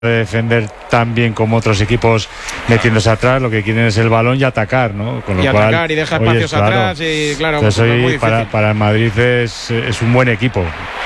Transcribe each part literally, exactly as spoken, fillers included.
de defender tan bien como otros equipos metiéndose atrás, lo que quieren es el balón y atacar, ¿no? Con lo y cual, atacar y dejar oye, espacios claro, atrás y claro, entonces, pues, hoy, es muy difícil. para, para el Madrid es, es un buen equipo.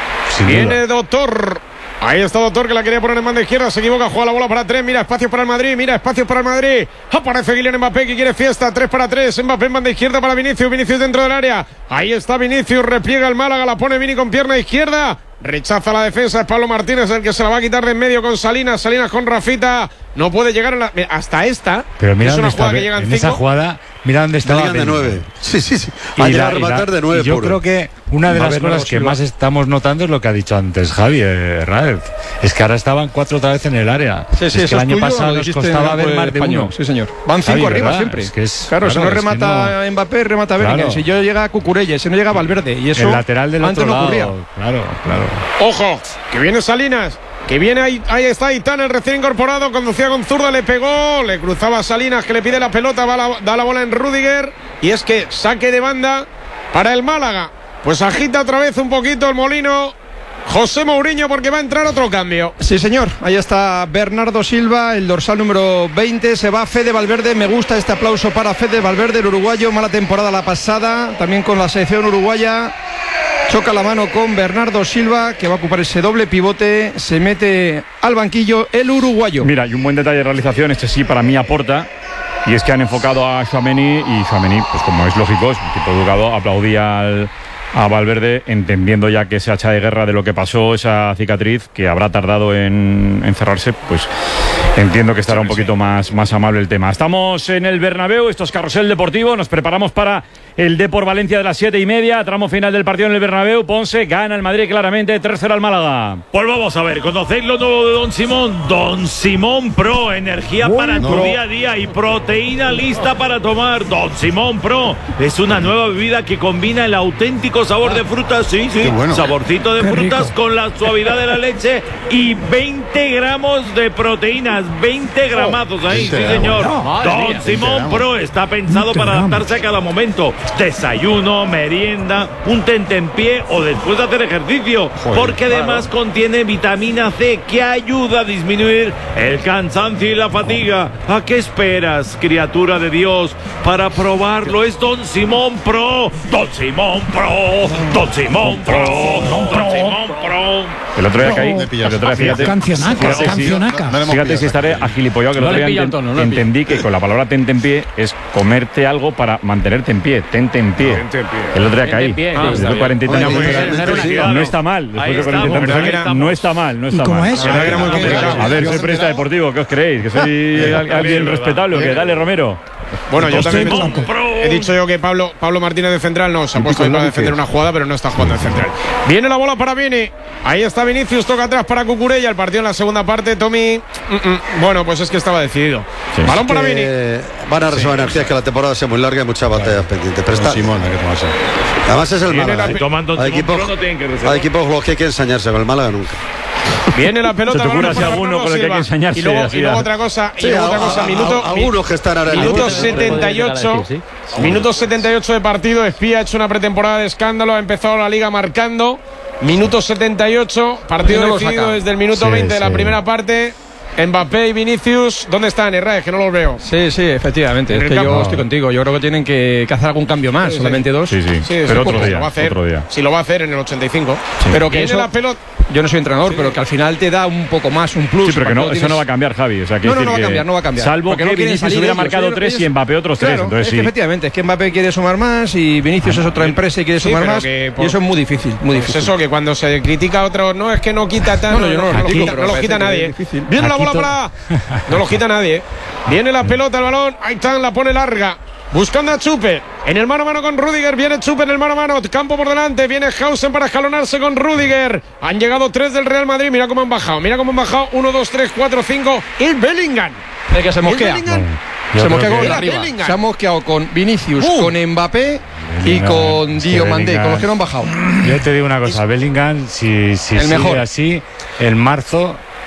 Viene Doctor. Ahí está Doctor, que la quería poner en banda izquierda. Se equivoca, juega la bola para tres. Mira, espacios para el Madrid. Mira, espacios para el Madrid. Aparece Kylian Mbappé, que quiere fiesta. tres para tres. Mbappé en banda izquierda para Vinicius. Vinicius dentro del área. Ahí está Vinicius. Repliega el Málaga. La pone Vini con pierna izquierda. Rechaza la defensa. Es Pablo Martínez el que se la va a quitar de en medio con Salinas. Salinas con Rafita. No puede llegar a la, hasta esta. Pero mira es una dónde jugada está, que llegan en cinco. esa jugada, mira dónde está. De nueve. Sí, sí, sí. Y Ha la, llegado a y la, rematar de nueve. y yo puro. creo que una de A las ver, cosas no, que sí, más va. estamos notando es lo que ha dicho antes Javi eh, Raed. Es que ahora estaban cuatro otra vez en el área. Sí, sí, es que eso el es año tuyo, pasado lo nos dijiste costaba en ver el más de español. uno. Sí, señor. Van cinco Javi, arriba ¿verdad? siempre. Es que es, claro, claro, si no es que remata no... Mbappé, remata Bellingham. Claro. Si yo llega Cucurella, si no llega Valverde. Y eso el lateral del antes otro no lado. ocurría. Claro, claro. Ojo, que viene Salinas. Que viene ahí, ahí está Aitán, el recién incorporado, conducía con zurda, le pegó, le cruzaba a Salinas, que le pide la pelota, va la, da la bola en Rüdiger, y es que saque de banda para el Málaga. Pues agita otra vez un poquito el molino José Mourinho, porque va a entrar otro cambio. Sí, señor. Ahí está Bernardo Silva, el dorsal número veinte. Se va Fede Valverde. Me gusta este aplauso para Fede Valverde, el uruguayo. Mala temporada la pasada, también con la selección uruguaya. Choca la mano con Bernardo Silva, que va a ocupar ese doble pivote. Se mete al banquillo el uruguayo. Mira, y un buen detalle de realización, este sí para mí aporta. Y es que han enfocado a Tchouaméni. Y Tchouaméni, pues como es lógico, es un tipo educado, aplaudía al, a Valverde, entendiendo ya que se hacha de guerra de lo que pasó, esa cicatriz que habrá tardado en, en cerrarse, pues entiendo que estará un poquito más, más amable el tema. Estamos en el Bernabéu, esto es Carrusel Deportivo, nos preparamos para el Depor Valencia de las siete y media, tramo final del partido en el Bernabéu. Ponce gana el Madrid claramente, tres cero al Málaga. Pues vamos a ver, conocéis lo nuevo de Don Simón. Don Simón Pro, energía Uy, para no. tu día a día y proteína lista para tomar. Don Simón Pro es una nueva bebida que combina el auténtico sabor de frutas, sí, sí, bueno. saborcito de Qué frutas rico. con la suavidad de la leche y veinte gramos de proteínas, veinte gramazos ahí, sí señor. Don Simón Pro está pensado para adaptarse a cada momento. Desayuno, merienda, un tentempié o después de hacer ejercicio, porque además contiene vitamina C que ayuda a disminuir el cansancio y la fatiga. ¿A qué esperas, criatura de Dios, para probarlo? Es Don Simón Pro, Don Simón Pro, Don Simón Pro, Don Simón Pro. El otro día caí, Me el pillaste. otro día, fíjate, Cancionaca, fíjate si- cancionaca. No le hemos Fíjate si pillado. estaré agilipolado, que el No otro le día pilla el enten- tono, no le entendí que con la palabra tente en pie es comerte algo para mantenerte en pie, tente en pie. El otro día caí. en pie, sí, Después está de cuarenta y bien. tantos Oye, años. muy bien, Sí, claro. no está mal. Después Ahí de cuarenta y estamos, tantos ahí años, estamos. no está mal, no ¿Y está cómo mal. es? La verdad que era muy complicado. A ver, soy periodista deportivo, ¿qué os creéis? ¿Que soy al- alguien respetable o qué? Dale, Romero. Bueno, yo Don también Simón Pro. he dicho yo que Pablo, Pablo Martínez de central no se ha puesto ahí para defender una jugada, pero no está jugando de central. Viene la bola para Vini. Ahí está Vinicius, toca atrás para Cucurella. El partido en la segunda parte, Tommy. mm, mm, Bueno, pues es que estaba decidido. Sí. Balón para Vini. Que van a reservar energías, que la temporada sea muy larga y muchas batallas pendientes. Pero está, Simón, hay que tomarse. además es el Viene Málaga. la- Si toman Don Hay Simón equipos, Pro no tienen que hay reservar. equipos los que hay que ensañarse, con el Málaga nunca. Viene la pelota. Se te ocurre balón así para alguno Bernardo con el que hay que Silva. ensañarse, Y luego, así y luego a- otra cosa. Y Sí, luego a- otra cosa. a- Minuto. a- algunos que están ahora en el Minuto equipo. setenta y ocho. Minuto setenta y ocho de partido. Espía ha hecho una pretemporada de escándalo. Ha empezado la liga marcando. Minuto setenta y ocho. Partido Y no lo decidido saca. desde el minuto Sí, veinte de la sí. primera parte. Mbappé y Vinicius. ¿Dónde están, Herrera? Que no los veo. Sí, sí, efectivamente. En Es el que campo. yo estoy contigo. Yo creo que tienen que, que hacer algún cambio más. Sí, sí. Solamente dos. Sí, sí. Sí, sí, Pero otro pues día, lo va a hacer. otro día. Si lo va a hacer en el ochenta y cinco. Pero que Viene eso, la pelota. yo no soy entrenador, pero que al final te da un poco más, un plus. Sí, pero que cuando no, eso tienes- no va a cambiar, Javi. O sea, quiero No, no, no va a decir que cambiar, no va a cambiar. Salvo Porque que no quieren Vinicius salir hubiera ellos, marcado ellos- tres y ellos- Mbappé otros tres. Claro, Entonces es que sí. efectivamente, es que Mbappé quiere sumar más y Vinicius es otra empresa y quiere Sí, sumar pero más. que por- Y eso es muy difícil, muy Pues difícil. eso, que cuando se critica a otro, no, es que no quita tan. No, no, yo no lo los critico, quita, pero no los parece quita que nadie. es difícil. Viene la Aquí bola to- para. No los quita nadie. Viene la pelota, el balón. Ahí están, la pone larga. Buscando a Chupe. En el mano a mano con Rüdiger. Viene Chupe en el mano a mano. Campo por delante. Viene Hausen para escalonarse con Rüdiger. Han llegado tres del Real Madrid. Mira cómo han bajado. Mira cómo han bajado. Uno, dos, tres, cuatro, cinco. Y Bellingham. Es que se El mosquea. Bellingham. Yo Se creo mosquea que- con Era arriba. Bellingham. Se ha mosqueado con Vinicius, Uh. con Mbappé y Bellingham, con es que Diomandé, Bellingham- con los que no han bajado. Yo te digo una cosa, Bellingham, si, si El sigue mejor. así, en marzo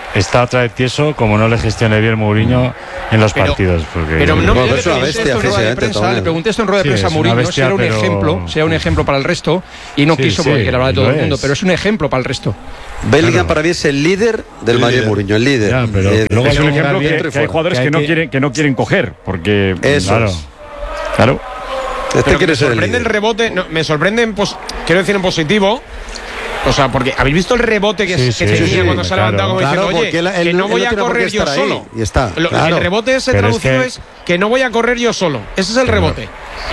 está otra vez tieso como no le gestione bien Mourinho en los pero, partidos. Porque pero no, Bueno, yo es una le bestia, esto en rueda de prensa, también. le pregunté esto en rueda de Sí, prensa a es una Mourinho, bestia, si era un pero- ejemplo, si era un ejemplo para el resto, y no Sí, quiso sí, porque quiere hablar de todo lo el mundo, es. pero es un ejemplo para el resto. Bellingham Claro. para mí es el líder del Madrid Mourinho, el líder. Ya, pero Eh, luego Es un hay ejemplo también que, dentro y que hay fuera. jugadores Que que, hay no que- quieren, que no quieren coger, porque Eso Claro. es. claro, Este Pero quiere me ser el sorprende el líder. rebote, no, me sorprende, en pos- quiero decir en positivo. O sea, porque ¿habéis visto el rebote que, Sí, que sí, tenía sí, cuando se ha claro. levantado como Claro, diciendo, oye, porque él- él que no- no él voy no a tiene por qué correr yo estar ahí, solo? y está, Lo- claro. El rebote ese Pero es traducido que- es que no voy a correr yo solo. Ese es el rebote.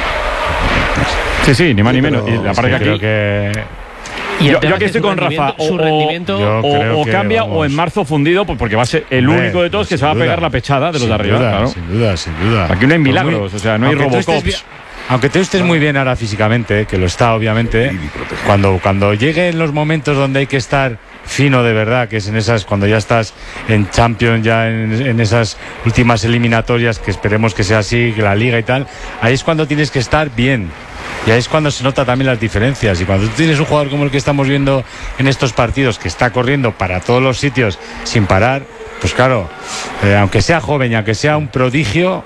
sí, sí, ni más ni menos. pero Y la Es parte que que creo aquí, que Y el yo, tema yo aquí es estoy que con su Rafa, rendimiento- o, su o- rendimiento- Yo o- creo o que, cambia o vamos. en marzo fundido, pues porque va a ser el Hombre, único de todos que sin se va a duda. pegar la pechada de los sin de arriba. duda, Claro. sin duda, sin duda. Aquí no hay Por milagros, o sea, no hay aunque tú estés Robocops. bien- Aunque tú estés muy bien ahora físicamente, que lo está obviamente, cuando, cuando lleguen los momentos donde hay que estar fino de verdad, que es en esas, cuando ya estás en Champions, ya en, en esas últimas eliminatorias, que esperemos que sea así, que la Liga y tal, ahí es cuando tienes que estar bien. Y ahí es cuando se nota también las diferencias. Y cuando tú tienes un jugador como el que estamos viendo en estos partidos, que está corriendo para todos los sitios sin parar, pues claro, eh, aunque sea joven y aunque sea un prodigio,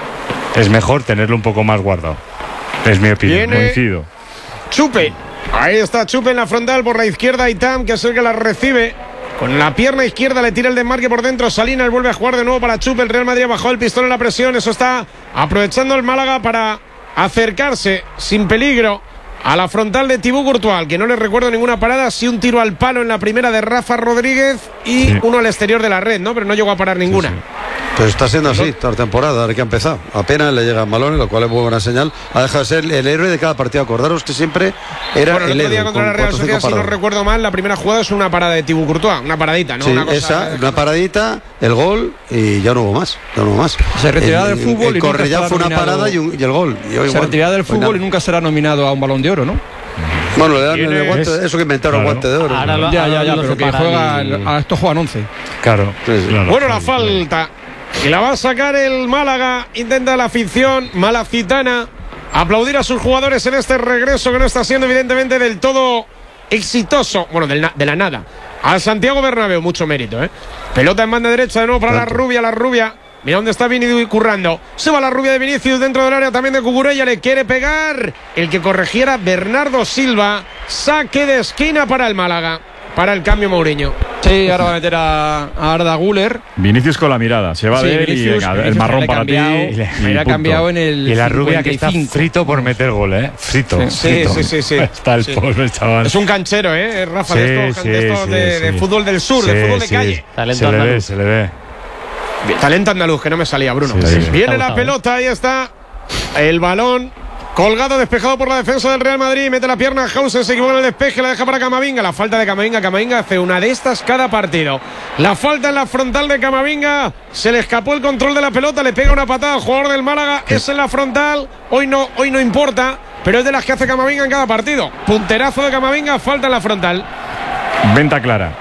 es mejor tenerlo un poco más guardado. Es mi opinión. Viene- Coincido. Chupe. Ahí está Chupe en la frontal por la izquierda. Itam, que es el que la recibe. Con la pierna izquierda le tira el desmarque por dentro. Salinas vuelve a jugar de nuevo para Chupe. El Real Madrid ha bajado el pistón en la presión. Eso está aprovechando el Málaga para acercarse sin peligro a la frontal de Thibaut Courtois, que no le recuerdo ninguna parada. Sí, un tiro al palo en la primera de Rafa Rodríguez y Sí. uno al exterior de la red, ¿no? Pero no llegó a parar ninguna. Pero está siendo así toda la temporada, ahora que ha empezado. Apenas le llegan balones, lo cual es muy buena señal. Ha dejado de ser el héroe de cada partido. Acordaros que siempre era Bueno, el el otro día héroe. contra con la Real cuatro o Sociedad, cinco si no paradas. recuerdo mal, la primera jugada es una parada de Thibaut Courtois, una paradita, ¿no? Sí, una cosa, esa, una paradita, el gol y ya no hubo más. Ya no hubo más. Se retiraba El- del fútbol el y nunca Correia estará fue una nominado- parada y, un- y el gol. Y hoy Se igual. retirará del Pues fútbol nada. y nunca será nominado a un Balón de Oro, ¿no? Bueno, le dan Tiene- el guante, eso que inventaron Claro. el guante de oro. Ahora lo- Ya, ya, ya, lo pero que separan juega, y- a esto juegan once. Claro. Sí, sí. claro. Bueno, la falta. Y la va a sacar el Málaga. Intenta la afición malacitana aplaudir a sus jugadores en este regreso que no está siendo evidentemente del todo exitoso. Bueno, del na- de la nada. Al Santiago Bernabéu, mucho mérito, ¿eh? Pelota en banda derecha de nuevo para la rubia, la rubia. Mira dónde está Vini currando. Se va la rubia de Vinicius dentro del área también de Cucurella. Le quiere pegar. El que corrigiera Bernardo Silva. Saque de esquina para el Málaga. Para el cambio Mourinho. Sí, ahora va a meter a, a Arda Güler. Vinicius con la mirada, se va Sí, de él y Vinicius- venga, el Vinicius marrón le ha para ti. cambiado- y le ha punto. cambiado en el Y la rubia que está cincuenta y cinco. frito por meter gol, ¿eh? Frito. Sí, frito. sí, sí, sí. Está el Sí. pobre chaval. Es un canchero, ¿eh? Rafa, Sí, de estos, sí, de, estos sí, de- sí. de fútbol del sur, Sí, de fútbol de sí. calle. Talento Se le ve, andaluz. se le ve. Talento andaluz, que no me salía, Bruno. Sí, sí. Viene Está la gustado, pelota, ahí está. El balón colgado, despejado por la defensa del Real Madrid. Mete la pierna a Hausen, se equivoca en el despeje, la deja para Camavinga. La falta de Camavinga. Camavinga hace una de estas cada partido. La falta en la frontal de Camavinga. Se le escapó el control de la pelota, le pega una patada al jugador del Málaga. Es en la frontal. Hoy no, hoy no importa, pero es de las que hace Camavinga en cada partido. Punterazo de Camavinga, falta en la frontal. Venta clara.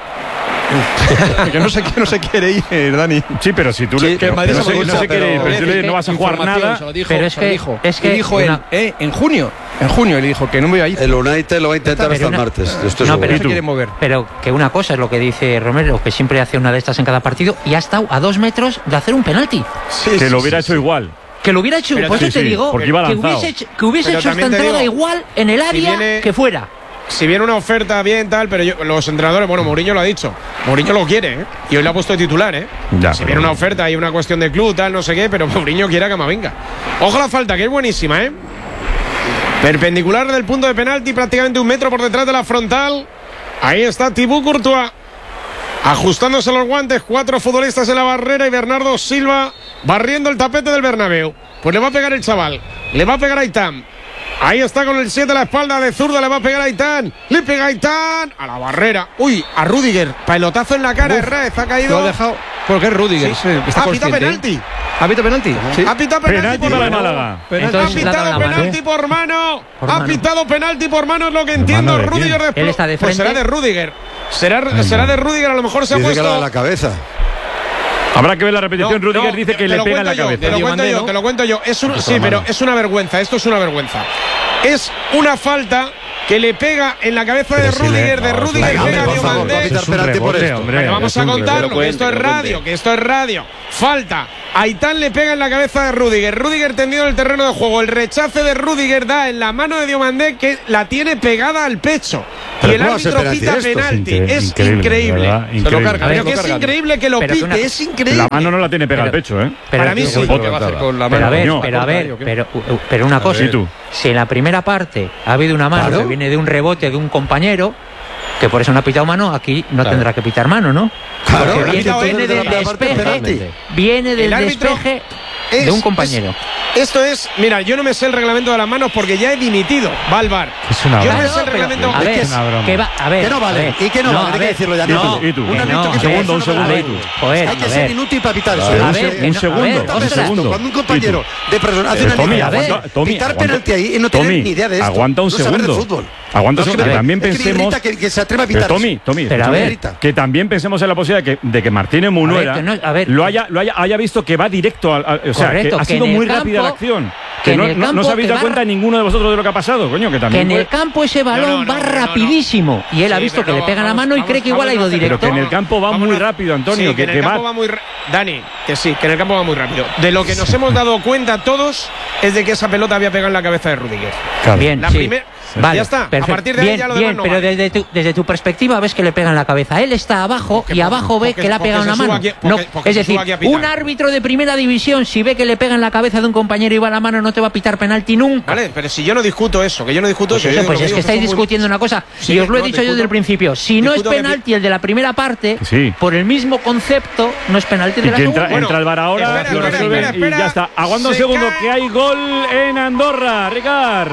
Que no se, que no se quiere ir, Dani. Sí, pero si tú Sí, le, que pero- el Madrid pero se no lo sé- no gusta, sé qué- pero- pero si le- no vas a jugar Información, nada. se lo dijo, Pero es se lo que- dijo. es que Y dijo él, una- eh, en junio, en junio le dijo que no me iba a ir. El United lo va a intentar Pero hasta el una- martes. Yo estoy No, seguro. pero No ¿Y se tú? quiere mover. Pero que una cosa es lo que dice Romero, que siempre hace una de estas en cada partido y ha estado a dos metros de hacer un penalti. que lo hubiera hecho igual. Que lo hubiera hecho, Pero por eso sí, te sí, digo, porque iba que lanzado. hubiese, hecho- que hubiese Pero hecho esta también te entrada digo, igual en el área viene- que fuera. Si viene una oferta bien, tal, pero yo- los entrenadores, bueno, Mourinho lo ha dicho. Mourinho lo quiere, ¿eh? Y hoy lo ha puesto de titular, ¿eh? Ya, si pero- viene una oferta y una cuestión de club, tal, no sé qué, pero Mourinho quiere a Camavinga. Ojo la falta, que es buenísima, ¿eh? Perpendicular del punto de penalti, prácticamente un metro por detrás de la frontal. Ahí está Thibaut Courtois. Ajustándose los guantes, cuatro futbolistas en la barrera y Bernardo Silva barriendo el tapete del Bernabéu. Pues le va a pegar el chaval, le va a pegar a Itam. Ahí está con el siete a la espalda de zurda, le va a pegar a Aitán. Le pega a Aitán a la barrera. Uy, a Rudiger, pelotazo en la cara, Uf, Herrez ha Lo caído. ha dejado. Porque es Rudiger. Sí. sí, que está Ah, pita consciente. penalti. ¿Ha pitado penalti? Sí. Ha pitado penalti, Penalti por para el mano. Málaga. Penalti. Ha Entonces, le ha dado pitado la mano. penalti por mano. Por ha mano. pitado penalti por mano, es lo que entiendo. mano de quién? Rudiger de Él está de Pues será frente. de Rudiger. Será, será de Rudiger, a lo mejor se ha Dice que puesto. la de la cabeza. Habrá que ver la repetición. No, Rudiger no, dice te- que te le lo pega en la cuento yo, cabeza. Te lo Dio cuento Mandé, yo, ¿no? te lo cuento yo. Es un, sí, pero es una vergüenza. Esto es una vergüenza. Es una falta que le pega en la cabeza de Rüdiger, de Rüdiger pega a Diomandé. Vamos a contarlo, que esto es radio, que esto es radio. Falta. Aitán le pega en la cabeza de Rüdiger. Rüdiger tendido en el terreno de juego. El rechace de Rüdiger da en la mano de Diomandé, que la tiene pegada al pecho. Y el árbitro pita penalti. Es increíble. Se lo carga. Pero que es increíble que lo pite. Es increíble. La mano no la tiene pegada al pecho, ¿eh? Para mí sí. Pero a ver, pero a ver, pero, pero una cosa. Si en la primera parte ha habido una mano que viene de un rebote de un compañero, que por eso no ha pitado mano, aquí no claro. tendrá que pitar mano, ¿no? Claro, porque viene, viene del despeje, viene del despeje es, de un compañero. Es, esto es, mira, yo no me sé el reglamento de las manos porque ya he dimitido, va al bar. Es una yo broma. no me sé el reglamento. A ver, es una broma. Que va, a ver, que no vale, ver, y que no, no vale, hay que decirlo ya. No, ¿y tú? Un, no, un segundo, un segundo. Ver, joder, hay que ser inútil para pitar eso. A ver, un segundo, un segundo. Cuando un compañero de persona hace una línea, pitar penalti ahí y no tiene ni idea de esto. Aguanta un segundo. Aguanta un segundo, que también pensemos. Que, que se atreva a pitar. Tommy, Tommy, pero a ver, que también pensemos en la posibilidad de que, de que Martínez Munuera no, lo haya, lo haya, haya visto que va directo al, al, o sea, correcto, que ha sido que muy campo, rápida la acción. Que que no, campo, no os habéis dado cuenta ninguno de vosotros de lo que ha pasado, coño, que también. Que en puede... el campo ese balón no, no, va no, no, rapidísimo no. y él sí, ha visto que no, le pega vamos, la mano vamos, y cree que igual ha ido directo. Pero que en el campo va muy rápido, Antonio. Sí, que, que, en el que campo va... va muy Dani, que sí, que en el campo va muy rápido. De lo que nos hemos dado cuenta todos es de que esa pelota había pegado en la cabeza de Rüdiger. Claro. Bien, la sí. primera. Vale, ya está. perfecto. A partir de bien, ahí ya lo bien, demás no pero vale. desde tu, desde tu perspectiva ves que le pega en la cabeza. Él está abajo porque, y abajo porque, ve que le ha pegado en la mano. Aquí, porque, no, porque es decir, un árbitro de primera división, si ve que le pega en la cabeza de un compañero y va a la mano, no te va a pitar penalti nunca. Vale, pero si yo no discuto eso, que yo no discuto pues eso. eso pues es que estáis discutiendo muy... una cosa. Sí, y os lo he no, dicho discuto, yo desde el principio. Si no es penalti el de la primera parte, sí. por el mismo concepto, no es penalti el de la segunda. Entra, entra el bar ahora, espera, lo espera, resuelven espera, espera, y ya está. Aguanta un segundo, cae. que hay gol en Andorra, Ricard.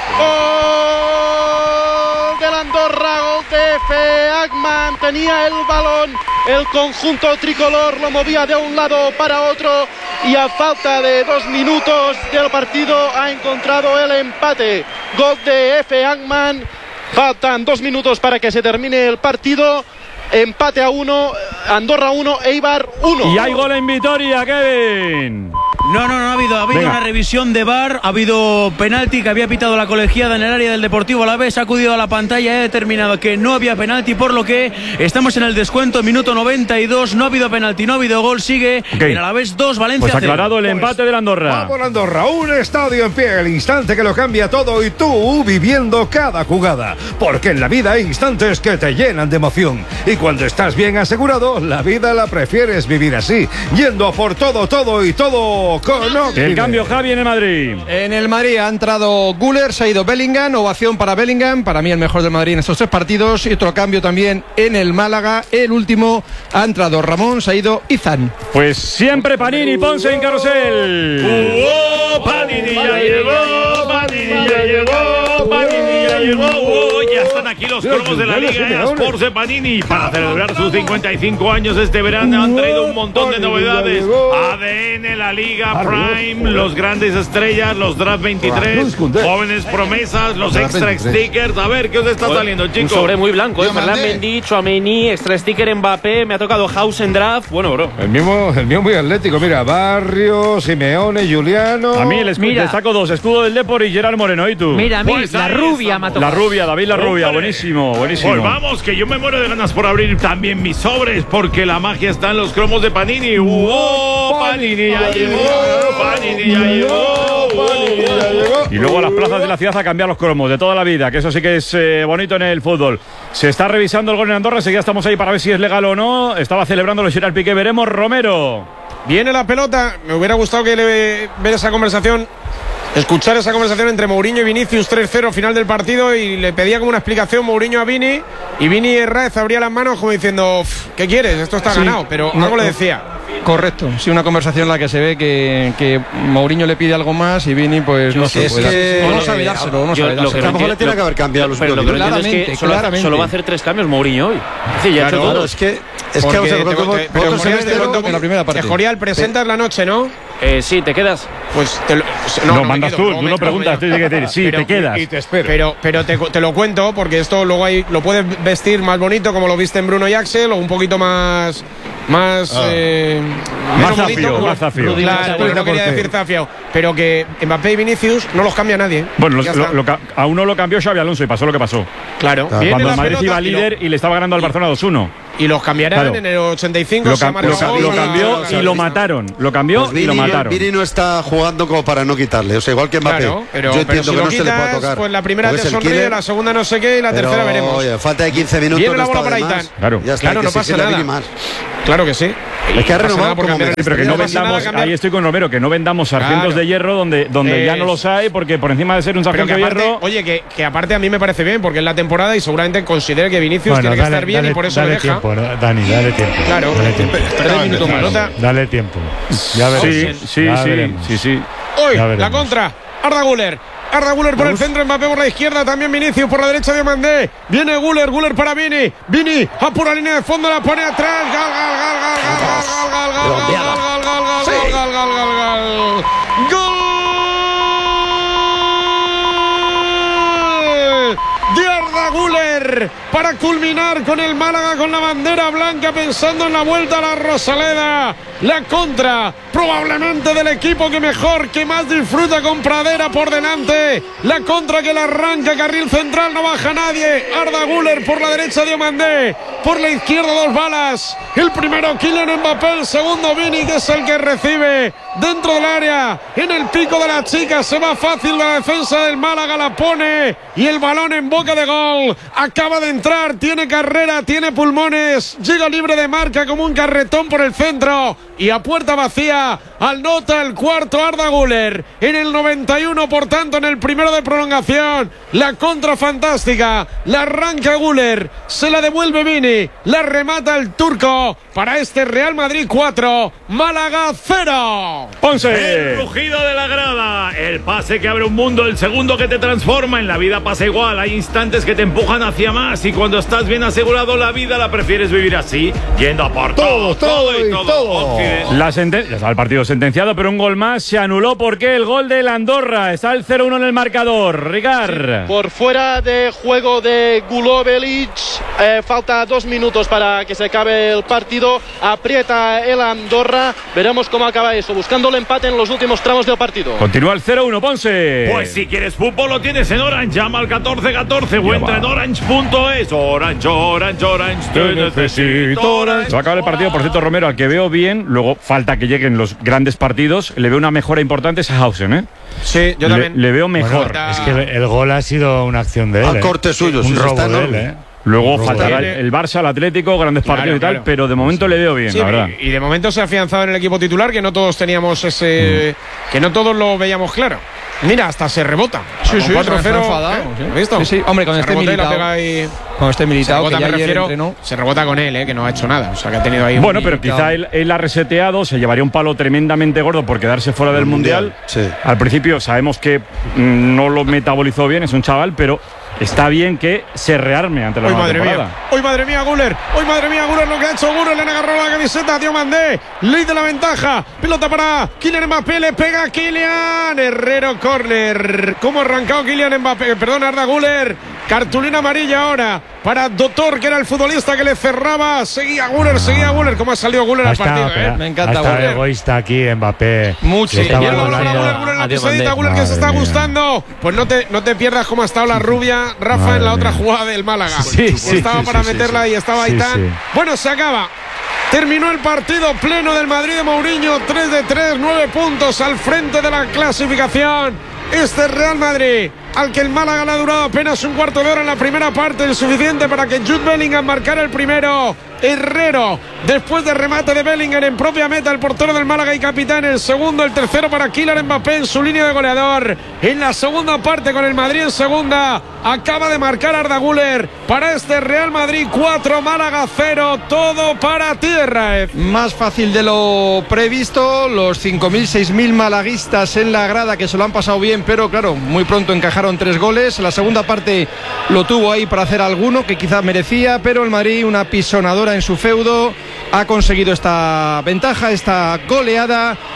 Gol del Andorra, gol de Efe Agman. Tenía el balón, el conjunto tricolor lo movía de un lado para otro y a falta de dos minutos del partido ha encontrado el empate. Gol de Efe Agman. Faltan dos minutos para que se termine el partido. Empate a uno, Andorra uno, Eibar uno. Y hay gol en Vitoria, Kevin. No, no, no ha habido, ha habido Venga. una revisión de V A R, ha habido penalti que había pitado la colegiada en el área del Deportivo Alavés, ha acudido a la pantalla y ha determinado que no había penalti, por lo que estamos en el descuento, minuto noventa y dos, no ha habido penalti, no ha habido gol, sigue okay. el Alavés dos, Valencia pues aclarado cero. el empate del Andorra. Vamos Andorra, un estadio en pie, el instante que lo cambia todo y tú viviendo cada jugada, porque en la vida hay instantes que te llenan de emoción y cuando estás bien asegurado, la vida la prefieres vivir así, yendo a por todo, todo y todo con Octibet. El cambio, Javi, en el Madrid. En el Madrid ha entrado Güler, se ha ido Bellingham, ovación para Bellingham, para mí el mejor del Madrid en estos tres partidos, y otro cambio también en el Málaga, el último ha entrado Ramón, se ha ido Izan. Pues siempre Panini, Ponce en carrusel. ¡Oh, Panini ya llegó! ¡Panini ya llegó! ¡Panini ya llegó! ¡Oh, ya están aquí los cromos de la Liga Sports de Panini! Para celebrar sus cincuenta y cinco años este verano han traído un montón de novedades. A D N, la Liga Prime, los grandes estrellas, los Draft veintitrés, jóvenes promesas, los extra stickers. A ver, ¿qué os está saliendo, chicos? Un sobre muy blanco, ¿eh? Ferland Mendy, Tchouaméni, extra sticker Mbappé, me ha tocado Hausen Draft. Bueno, bro. El mío, el mío muy atlético, mira, Barrio, Simeone, Juliano. A mí les le saco dos, escudo del Depor y Gerard Moreno, ¿y tú? Mira, a mí pues la rubia me ha tocado. La rubia, David la rubia, Hombre. buenísimo, buenísimo. Pues vamos, que yo me muero de ganas por abrir también mis sobres, porque la magia está en los cromos de Panini. ¡Wow! Panini ya llegó, Panini ya llegó, Panini ya llegó. Y luego a las plazas de la ciudad a cambiar los cromos de toda la vida, que eso sí que es eh, bonito en el fútbol. Se está revisando el gol en Andorra, enseguida estamos ahí para ver si es legal o no. Estaba celebrándolo Gerard Piqué, veremos. Romero. Viene la pelota, me hubiera gustado que le ver esa conversación, escuchar esa conversación entre Mourinho y Vinicius, tres cero final del partido, y le pedía como una explicación Mourinho a Vini, y Vini Herráez abría las manos como diciendo, ¿qué quieres? Esto está sí, ganado, pero no, algo le decía. Correcto, sí, una conversación en la que se ve que, que Mourinho le pide algo más y Vini pues no sé, es que no, no sabe dárselo, no sabe dárselo. A lo mejor le tiene que haber cambiado los pero lo que no entiendo es que solo, solo va a hacer tres cambios Mourinho hoy. Es decir, ya claro, ha hecho todo. Es que es que o sea, en la primera parte. Escorial, presentas la noche, ¿no? Eh, sí, ¿te quedas? Pues te lo, No, no mandas tú, tú no preguntas, tú tienes que decir, sí, pero, te quedas. Y, y te espero. Pero, pero te, te lo cuento porque esto luego hay, lo puedes vestir más bonito como lo viste en Bruno y Axel o un poquito más. Más. Ah. Eh, más zafio, más zafio. Claro, pues no quería decir zafio. Pero que Mbappé y Vinicius no los cambia nadie. Bueno, los, lo, lo, a uno lo cambió Xabi Alonso y pasó lo que pasó. Claro. claro. Cuando el Madrid iba líder y, lo, y le estaba ganando al Barcelona dos uno. Y los cambiarán claro. en el ochenta y cinco. Lo, cam lo, cam lo cambió y lo mataron. Lo cambió pues Vini, y lo mataron. Vini no está jugando como para no quitarle. O sea, igual que Mbappé. Claro, pero, yo entiendo pero si que no quitas, se le puede tocar. Pues la primera te sonríe, la segunda no sé qué y la pero, tercera veremos. Oye, falta de quince minutos. Viene la bola para Aitán. Claro, ya está, claro no pasa nada. Más. Claro que sí. Es que ha renovado por cambiar. Pero que no vendamos, ahí estoy con Romero, que no vendamos sargentos claro. de hierro donde, donde eh, ya no los hay, porque por encima de ser un sargento de hierro. Oye, que, que aparte a mí me parece bien, porque es la temporada y seguramente considere que Vinicius bueno, tiene dale, que estar bien dale, y por eso dale le deja. Tiempo, Dani, dale tiempo. Claro, dale tiempo. tres minutos más. Dale tiempo. Ya veremos. Sí, sí, ya sí, veremos. sí, sí. Hoy, la contra. Arda Güler. Arda Güler por el centro, Mbappé por la izquierda, también Vinicius por la derecha de Diomandé. Viene Güler, Güler para Vini. Vini a pura línea de fondo, la pone atrás. Gal, gal, gal, gal, gal, gal, gal, gal, gal, gal, gal, gal, gal, gal, gal, gal. Gol de Arda Güler para culminar con el Málaga con la bandera blanca, pensando en la vuelta a la Rosaleda. La contra probablemente del equipo que mejor, que más disfruta con Pradera por delante. La contra que la arranca, carril central, no baja nadie. Arda Güler por la derecha, Diomandé por la izquierda, dos balas. El primero Kylian Mbappé, el segundo Vini, que es el que recibe dentro del área, en el pico de la chica. Se va fácil la defensa del Málaga, la pone y el balón en boca de gol. Acaba de entrar, tiene carrera, tiene pulmones, llega libre de marca como un carretón por el centro y a puerta vacía anota el cuarto Arda Güler en el noventa y uno, por tanto en el primero de prolongación. La contra fantástica, la arranca Güler, se la devuelve Vini, la remata el turco para este Real Madrid cuatro, Málaga cero. Ponce. El rugido de la grada, el pase que abre un mundo, el segundo que te transforma. En la vida pasa igual, hay instantes que te empujan hacia más y cuando estás bien asegurado la vida la prefieres vivir así, yendo a por todo, todo, todo y todo. todo. La sentencia, el partido sentenciado, pero un gol más se anuló porque el gol del Andorra está el cero uno en el marcador. Ricard. Sí, por fuera de juego de Gulobelic, eh, falta dos minutos para que se acabe el partido. Aprieta el Andorra, veremos cómo acaba eso, buscando el empate en los últimos tramos del partido. Continúa el cero uno, Ponce. Pues si quieres fútbol lo tienes en Orange, llama al catorce catorce o entra en orange punto es. Orange, Orange, Orange, te necesito Orange. Se va a acabar el partido, por cierto, Romero, al que veo bien, luego falta que lleguen los grandes partidos, le veo una mejora importante a Sahausen, ¿eh? Sí, yo también. Le, le veo mejor. Bueno, es que el gol ha sido una acción de él. Al ¿eh? corte suyo, un sí, robo está de él, ¿eh? Luego faltará el, el Barça, el Atlético, grandes claro, partidos y tal, claro. pero de momento le veo bien, sí, la verdad. Y, y de momento se ha afianzado en el equipo titular, que no todos teníamos ese. Mm. que no todos lo veíamos claro. Mira, hasta se rebota. Sí, sí, cuatro cero. ¿Eh? Sí. ¿Has visto? Sí, sí, hombre, con se este militado. Y... Con este militado, se rebota, que ya me ayer refiero, entrenó. se rebota con él, ¿eh? Que no ha hecho nada. O sea, que ha tenido ahí. Bueno, un pero militado. quizá él, él ha reseteado, se llevaría un palo tremendamente gordo por quedarse fuera del Mundial. mundial sí. Al principio sabemos que mmm, no lo metabolizó bien, es un chaval, pero está bien que se rearme ante la Hoy nueva madre temporada. mía, hoy madre mía Güler, hoy madre mía Güler, lo que ha hecho Güler, le han agarrado la camiseta a Diomandé, ley de la ventaja, pelota para Kylian Mbappé, le pega a Kylian, Herrero córner, cómo ha arrancado Kylian Mbappé, perdón, Arda Güler, cartulina amarilla ahora para Dotor, que era el futbolista que le cerraba, seguía Güler, seguía Güler, cómo ha salido Güler al partido, ¿eh? Me encanta Güler. egoísta aquí Mbappé. Mucho. Sí, Güler, Güler, la pisadita, Güler que se está gustando. Pues no te, no te pierdas cómo ha estado la rubia Rafa Madre en la otra mía. jugada del Málaga. Sí, sí, estaba sí, para sí, meterla sí, y estaba sí, Aitán. sí. Bueno, se acaba. Terminó el partido pleno del Madrid de Mourinho, tres de tres, nueve puntos al frente de la clasificación. Este Real Madrid, al que el Málaga le ha durado apenas un cuarto de hora en la primera parte, el suficiente para que Jude Bellingham marcara el primero. Herrero, después de remate de Bellingham en propia meta, el portero del Málaga y capitán, el segundo, el tercero para Kylian Mbappé en su línea de goleador. En la segunda parte, con el Madrid en segunda, acaba de marcar Arda Güler para este Real Madrid cuatro, Málaga cero, todo para tierra. Más fácil de lo previsto, los cinco mil, seis mil malaguistas en la grada que se lo han pasado bien, pero claro, muy pronto encajaron tres goles. La segunda parte lo tuvo ahí para hacer alguno que quizás merecía, pero el Madrid, una pisonadora en su feudo, ha conseguido esta ventaja, esta goleada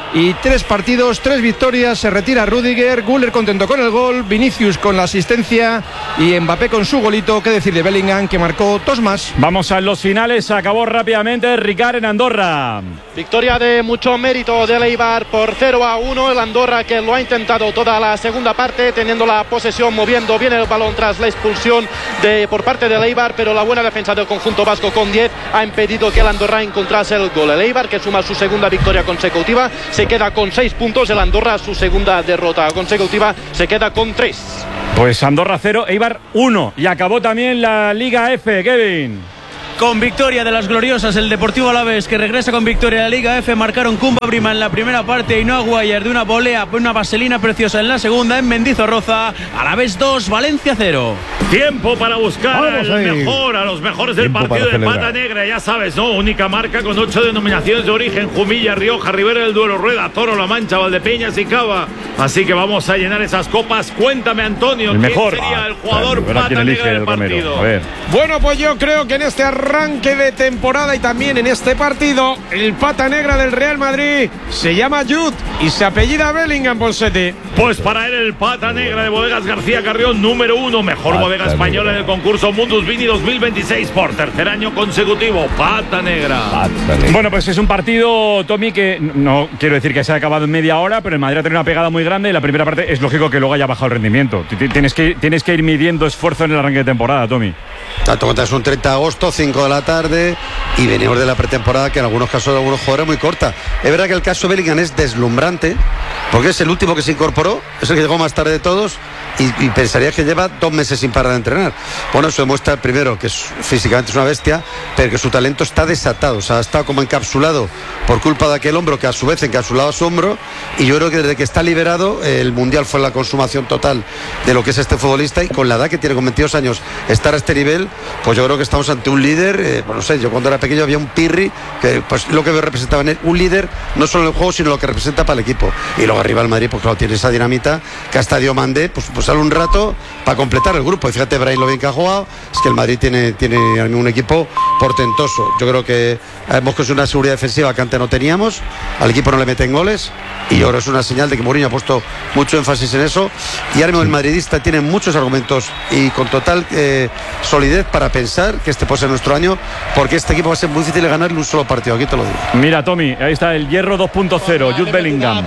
y tres partidos, tres victorias. Se retira Rüdiger, Güler contento con el gol, Vinicius con la asistencia y Mbappé con su golito. ¿Qué decir de Bellingham, que marcó dos más? Vamos a los finales, se acabó rápidamente Ricard en Andorra. Victoria de mucho mérito del Eibar por cero a uno. El Andorra, que lo ha intentado toda la segunda parte, teniendo la posesión, moviendo bien el balón tras la expulsión de, por parte del Eibar, pero la buena defensa del conjunto vasco con diez ha impedido que el Andorra encontrase el gol. El Eibar, que suma su segunda victoria consecutiva, se queda con seis puntos. El Andorra, su segunda derrota consecutiva, se queda con tres. Pues Andorra cero, Eibar uno. Y acabó también la Liga F, Kevin. Con victoria de las gloriosas, el Deportivo Alavés, que regresa con victoria a la Liga F. Marcaron Kumba Brima en la primera parte y Noah Guayar de una volea, una vaselina preciosa en la segunda en Mendizorroza. Alavés dos, Valencia cero. Tiempo para buscar al mejor, a los mejores del Tiempo partido de celebrar. Pata Negra, ya sabes, ¿no? Única marca con ocho denominaciones de origen: Jumilla, Rioja, Ribera del Duero, Rueda, Toro, La Mancha, Valdepeñas y Cava. Así que vamos a llenar esas copas. Cuéntame, Antonio, El mejor. ¿quién sería el Ah, jugador claro, Pata quién elige Negra del el Romero. partido? A ver. Bueno, pues yo creo que en este arranque de temporada y también en este partido, el Pata Negra del Real Madrid se llama Jude y se apellida Bellingham, Ponseti. Pues para él el Pata Negra de Bodegas García Carrión, número uno, mejor Pata bodega española Negra. en el concurso Mundus Vini dos mil veintiséis por tercer año consecutivo. Pata Negra. Bueno, pues es un partido, Tommy, que no quiero decir que se ha acabado en media hora, pero el Madrid ha tenido una pegada muy grande y la primera parte es lógico que luego haya bajado el rendimiento. Tienes que, tienes que ir midiendo esfuerzo en el arranque de temporada, Tommy. Tanto cuenta es un treinta de agosto, cinco de la tarde, y venimos de la pretemporada que en algunos casos de algunos jugadores muy corta. Es verdad que el caso Bellingham es deslumbrante, porque es el último que se incorporó, es el que llegó más tarde de todos, y, y pensaría que lleva dos meses sin parar de entrenar. Bueno, eso demuestra primero que es, físicamente es una bestia, pero que su talento está desatado, o sea, ha estado como encapsulado por culpa de aquel hombro que a su vez encapsulado a su hombro, y yo creo que desde que está liberado, el Mundial fue la consumación total de lo que es este futbolista, y con la edad que tiene, con veintidós años, estar a este nivel, pues yo creo que estamos ante un líder. Eh, pues no sé, yo cuando era pequeño había un Pirri que pues lo que representaba en él, un líder no solo en el juego sino lo que representa para el equipo. Y luego arriba el Madrid, pues claro, tiene esa dinamita que hasta Diomandé pues, pues sale un rato para completar el grupo. Y fíjate, Brahim, lo bien que ha jugado, es que el Madrid tiene, tiene un equipo portentoso. Yo creo que hemos conseguido una seguridad defensiva que antes no teníamos, al equipo no le meten goles, y yo creo que es una señal de que Mourinho ha puesto mucho énfasis en eso, y ahora mismo el madridista tiene muchos argumentos y con total eh, solidez para pensar que este puede ser nuestro año, porque este equipo va a ser muy difícil de ganarle un solo partido, aquí te lo digo. Mira, Tommy, ahí está el Hierro dos punto cero, Jude Bellingham,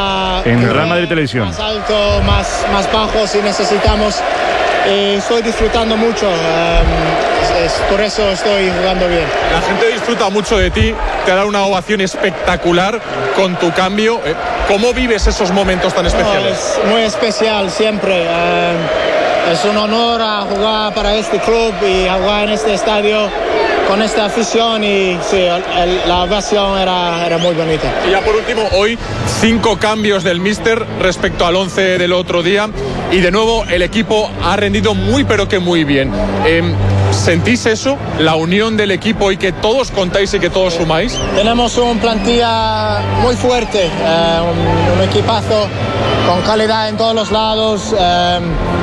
en Real Madrid Televisión. Más alto, más, más bajo si necesitamos. Eh, estoy disfrutando mucho, um, es, es, por eso estoy jugando bien. La gente disfruta mucho de ti, te da una ovación espectacular con tu cambio. ¿Cómo vives esos momentos tan especiales? No, es muy especial siempre. Um, es un honor a jugar para este club y a jugar en este estadio con esta afición, y sí, el, la ovación era, era muy bonita. Y ya por último, hoy cinco cambios del míster respecto al once del otro día, y de nuevo el equipo ha rendido muy pero que muy bien. Eh, ¿Sentís eso? La unión del equipo y que todos contáis y que todos sumáis. Tenemos una plantilla muy fuerte, eh, un, un equipazo con calidad en todos los lados, eh,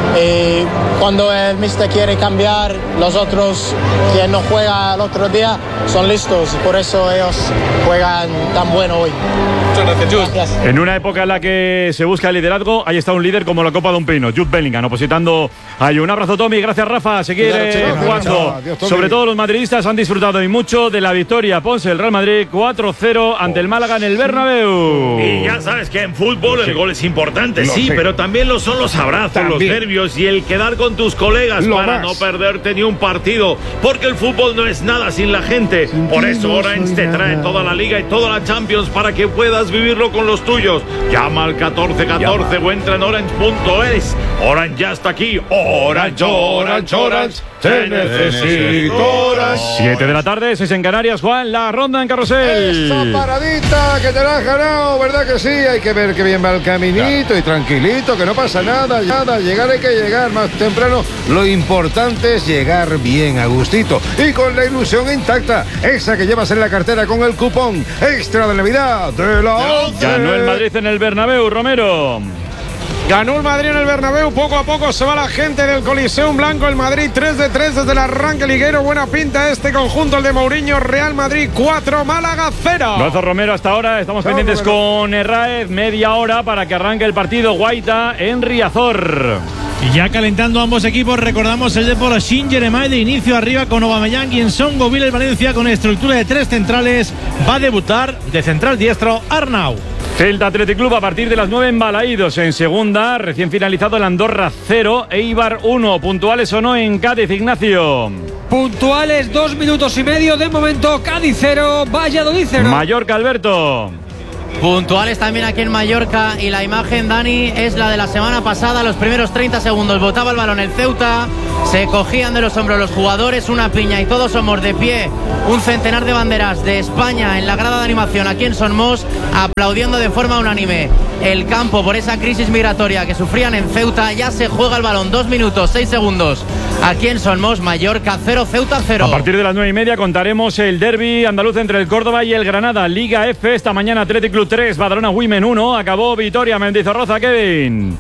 y cuando el míster quiere cambiar, los otros que no juegan el otro día son listos, por eso ellos juegan tan bueno hoy. Muchas gracias, Jude. Gracias. En una época en la que se busca el liderazgo, ahí está un líder como la Copa de un Pino, Jude Bellingham, opositando a un abrazo, Tommy, gracias, Rafa, a seguir Claro, eh, chicos, jugando. chao, adiós, Tommy. Sobre todo los madridistas han disfrutado y mucho de la victoria, Ponce, el Real Madrid cuatro cero ante el Málaga en el Bernabéu. Y ya sabes que en fútbol el gol es importante, Lo sí, sé. pero también lo son los abrazos, los También. nervios y el quedar con tus colegas Lo para más. no perderte ni un partido, porque el fútbol no es nada sin la gente. Por eso Orange te trae toda la Liga y toda la Champions para que puedas vivirlo con los tuyos. Llama al catorce catorce o entra en orange punto es. Orange ya está aquí. Orange, Orange, Orange, te necesito Orange. siete de la tarde, seis en Canarias, Juan, la ronda en carrusel. Esa paradita que te la has ganado, ¿verdad que sí? Hay que ver que bien va el caminito y tranquilito, que no pasa nada, nada. Llegar hay que llegar más temprano. Lo importante es llegar bien a gustito y con la ilusión intacta, esa que llevas en la cartera con el cupón extra de Navidad de la once. Ganó el Madrid en el Bernabéu, Romero. Ganó el Madrid en el Bernabéu, poco a poco se va la gente del Coliseum Blanco. El Madrid tres de tres desde el arranque liguero. Buena pinta este conjunto, el de Mourinho. Real Madrid cuatro, Málaga cero. Gonzalo Romero hasta ahora. Estamos Chao, pendientes Romero. con Herráez. Media hora para que arranque el partido Guaita en Riazor. Y ya calentando ambos equipos, recordamos el de Polo Saint-Germain de inicio arriba con Aubameyang y en Son Govil el Valencia con estructura de tres centrales. Va a debutar de central diestro Arnau. Celta Athletic Club a partir de las nueve en Balaídos. En segunda, recién finalizado el Andorra cero, Eibar uno. Puntuales o no en Cádiz, Ignacio. Puntuales, dos minutos y medio de momento. Cádiz cero, Valladolid cero. Mallorca, Alberto. Puntuales también aquí en Mallorca y la imagen, Dani, es la de la semana pasada. Los primeros treinta segundos botaba el balón el Ceuta, se cogían de los hombros los jugadores, una piña y todos somos de pie. Un centenar de banderas de España en la grada de animación aquí en Son Mos, aplaudiendo de forma unánime el campo por esa crisis migratoria que sufrían en Ceuta. Ya se juega el balón, dos minutos, seis segundos. Aquí en Son Mos, Mallorca cero, Ceuta cero. A partir de las nueve y media contaremos el derbi andaluz entre el Córdoba y el Granada. Liga F, esta mañana Athletic Club tres, Badalona Women uno. Acabó Vitoria Mendizorroza, Kevin.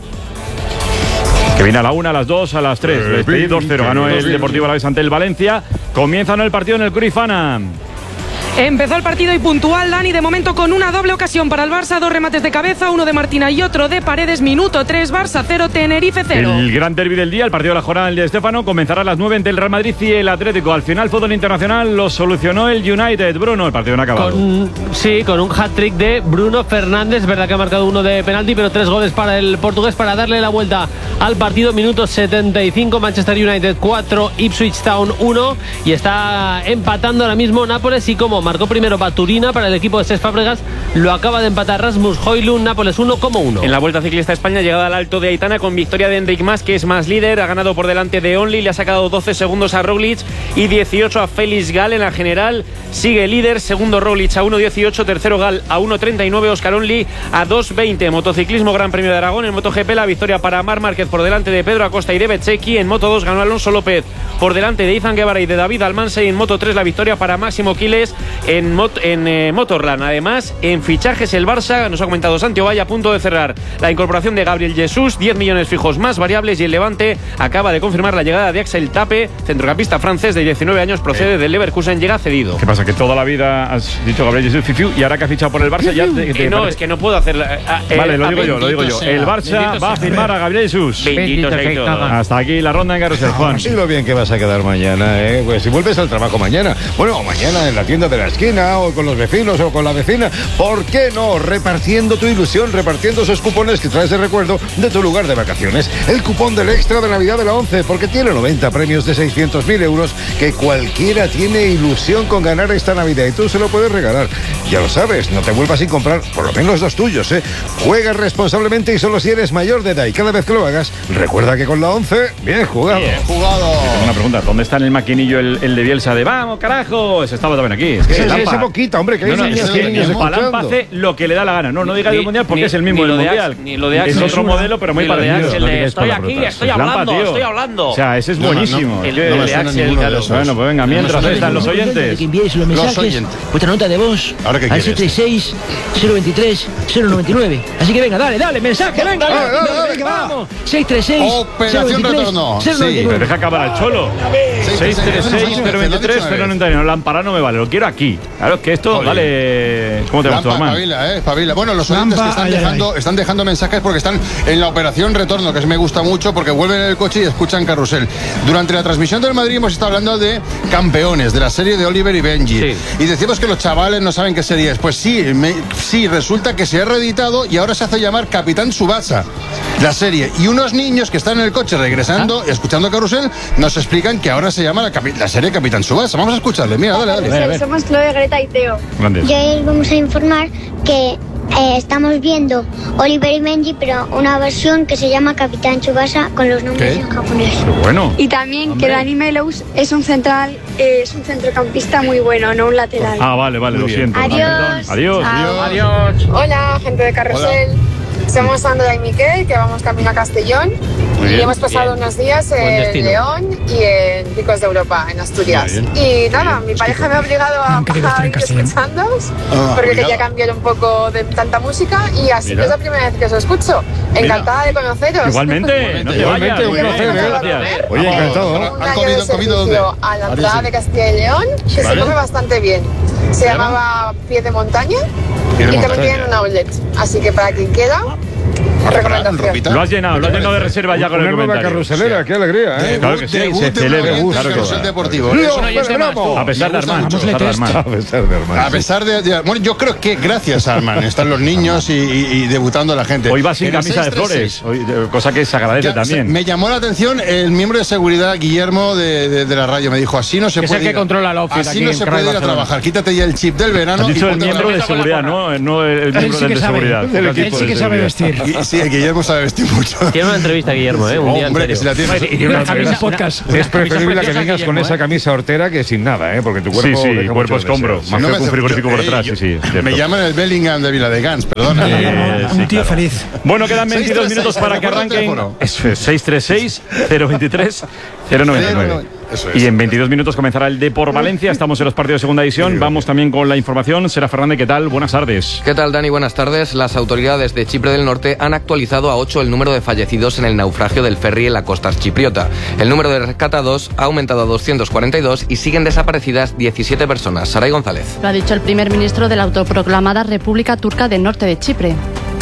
Que viene a la una, a las dos, a las tres. Despedí dos cero. Ganó el Deportivo Alavés ante el Valencia. Comienza el partido en el Cruyff Arena. Empezó el partido y puntual, Dani, de momento con una doble ocasión para el Barça, dos remates de cabeza, uno de Martina y otro de Paredes. Minuto tres, Barça cero, Tenerife cero. El gran derbi del día, el partido de la jornada, el de Estéfano, comenzará a las nueve entre el Real Madrid y el Atlético. Al final, fútbol internacional lo solucionó el United. Bruno, el partido no ha acabado. Con, sí, con un hat-trick de Bruno Fernández. Es verdad que ha marcado uno de penalti, pero tres goles para el portugués para darle la vuelta al partido. Minuto setenta y cinco, Manchester United cuatro, Ipswich Town uno. Y está empatando ahora mismo Nápoles. Y como marcó primero Baturina para el equipo de Cesc Fábregas, lo acaba de empatar Rasmus Højlund. Nápoles uno como uno. En la Vuelta Ciclista a España, llegada al Alto de Aitana con victoria de Enric Mas, que es más líder, ha ganado por delante de Only, le ha sacado doce segundos a Roglic y dieciocho a Félix Gal. En la general sigue líder, segundo Roglic a uno dieciocho, tercero Gal a uno treinta y nueve, Oscar Only a dos veinte. Motociclismo, Gran Premio de Aragón, en MotoGP la victoria para Marc Márquez por delante de Pedro Acosta y de Bezzecchi. En Moto dos ganó Alonso López por delante de Izan Guevara y de David Almansa, y en Moto tres la victoria para Máximo Quiles en, Mot en eh, Motorland. Además, en fichajes el Barça, nos ha comentado Santi Ovalle, a punto de cerrar la incorporación de Gabriel Jesús, diez millones fijos más variables, y el Levante acaba de confirmar la llegada de Axel Tape, centrocampista francés de diecinueve años, procede del Leverkusen, llega cedido. ¿Qué pasa? Que toda la vida has dicho Gabriel Jesús Fifiu y ahora que ha fichado por el Barça ya te, te eh, no, parece... es que no puedo hacer la, eh, Vale, lo eh, digo yo, lo digo yo. sea. El Barça Bendito va a sea. firmar a Gabriel Jesús. Bendito sea. Hasta aquí la ronda en Carrusel, Juan. Sí, lo bien que vas a quedar mañana, ¿eh? Pues si vuelves al trabajo mañana, bueno, o mañana en la tienda de la esquina, o con los vecinos, o con la vecina, ¿por qué no? Repartiendo tu ilusión, repartiendo esos cupones que traes de recuerdo de tu lugar de vacaciones. El cupón del extra de Navidad de la once, porque tiene noventa premios de seiscientos mil euros que cualquiera tiene ilusión con ganar esta Navidad, y tú se lo puedes regalar. Ya lo sabes, no te vuelvas sin comprar por lo menos dos tuyos, ¿eh? Juega responsablemente y solo si eres mayor de edad, y cada vez que lo hagas, recuerda que con la once, bien jugado. Bien jugado. Tengo una pregunta, ¿dónde está en el maquinillo el, el de Bielsa de vamos, carajo? Ese estaba también aquí. Es que ese, Lampa, ese poquito, hombre, que hay no, no, niños, es que niños Lampa escuchando. hace lo que le da la gana. No, no diga Ni- del mundial porque ni- es el mismo ni del lo de mundial. Ax- ni lo de es Axel otro Suna, modelo, pero muy ni lo de parecido. Axel No de, digáis estoy aquí, palabrotas. estoy Lampa, hablando, tío. estoy hablando. O sea, ese es No, no, buenísimo. no. El- ¿Qué? el de Axel, claro. Bueno, pues venga, mientras están los oyentes. Que enviéis los mensajes, oyentes. vuestra nota de voz ¿Ahora qué al quieres? siete seis cero veintitrés cero noventa y nueve. Así que venga, dale, dale, mensaje, venga, Dale, dale, venga, dale, venga, va. vamos. seis tres seis Operación retorno. cero noventa y Pero nueve. deja acabar al cholo. seis tres seis cero veintitrés cero noventa y nueve. No, Lampara no me vale, lo quiero aquí. Claro, es que esto Oye. vale. ¿Cómo te llamas tú, Lampa, Armán? espabila, eh, espabila. Bueno, los oyentes Lampa, que están ay, ay, dejando, están dejando mensajes porque están en la operación retorno, que es- me gusta mucho porque vuelven en el coche y escuchan Carrusel. Durante la transmisión del Madrid hemos estado hablando de campeones, de la serie de Oliver y Benji. Y decimos que los chavales no saben qué serie es. Pues sí, me- sí, resulta que se ha reeditado y ahora se hace llamar Capitán Tsubasa, la serie. Y unos niños que están en el coche regresando, escuchando Carrusel, nos explican que ahora se llama la, capi- la serie Capitán Tsubasa. Vamos a escucharle, mira, dale, dale. Somos Chloe, Greta y Teo. Grandes. Y hoy os vamos a informar que eh, estamos viendo Oliver y Benji, pero una versión que se llama Capitán Tsubasa con los nombres ¿Qué? en japonés. Bueno. Y también que Dani Melos es un central, eh, es un centrocampista muy bueno, no un lateral. Ah, vale, vale, lo siento. Adiós. Adiós. Adiós. Hola, gente de Carrusel. Somos Sandra y Miquel, que vamos camino a Castellón. y hemos pasado unos días en León y en Picos de Europa, en Asturias. Y nada, mi pareja me ha obligado a bajar escuchándoos porque quería cambiar un poco de tanta música y así Mira. que es la primera vez que os escucho. Encantada Mira. de conoceros. Igualmente, no te Igualmente, vayas. un placer, Gracias. Oye, encantado. Un año de servicio a la entrada de Castilla y León que vale. se come bastante bien. Se llamaba Pie de Montaña Pie de y también tienen un outlet. Así que para quien quiera, recomendación. Lo has llenado, lo has llenado de reserva ya con el comentario. Una carruselera, qué alegría, ¿eh? Claro que sí, se celebra. Claro que sí. Deportivo. A pesar de Armán. A pesar de Armán. A pesar de. Bueno, yo creo que gracias a Armán están los niños y, y, y debutando la gente. Hoy va sin camisa de flores, hoy, cosa que se agradece ya, también. Me llamó la atención el miembro de seguridad, Guillermo, de, de, de la radio. Me dijo, así no se que puede. Es el que controla la oficina. Así no se puede ir a trabajar. Quítate ya el chip del verano. Has dicho el miembro de seguridad, ¿no? No el miembro de seguridad. Él sí que sabe vestir. Sí, el Guillermo sabe vestir mucho. Tiene una entrevista, Guillermo, ¿eh? Un día Hombre, que si la tienes. Y una camisa podcast. Es preferible que vengas con esa camisa hortera que sin nada, ¿eh? Porque tu cuerpo. Sí, sí, el cuerpo escombro. Más que un frigorífico por detrás, sí, sí. Me llaman el Bellingham de Viladegans, perdona. Un tío feliz. Bueno, quedan veintidós minutos para que arranquen. Eso es, seis tres seis, cero veintitrés, cero noventa y nueve. Y en veintidós minutos comenzará el Depor Valencia. Estamos en los partidos de segunda división. Vamos también con la información. Sera Fernández, ¿qué tal? Buenas tardes. ¿Qué tal, Dani? Buenas tardes. Las autoridades de Chipre del Norte han actualizado a ocho el número de fallecidos en el naufragio del ferry en la costa chipriota. El número de rescatados ha aumentado a doscientos cuarenta y dos y siguen desaparecidas diecisiete personas. Saray González. Lo ha dicho el primer ministro de la autoproclamada República Turca del Norte de Chipre.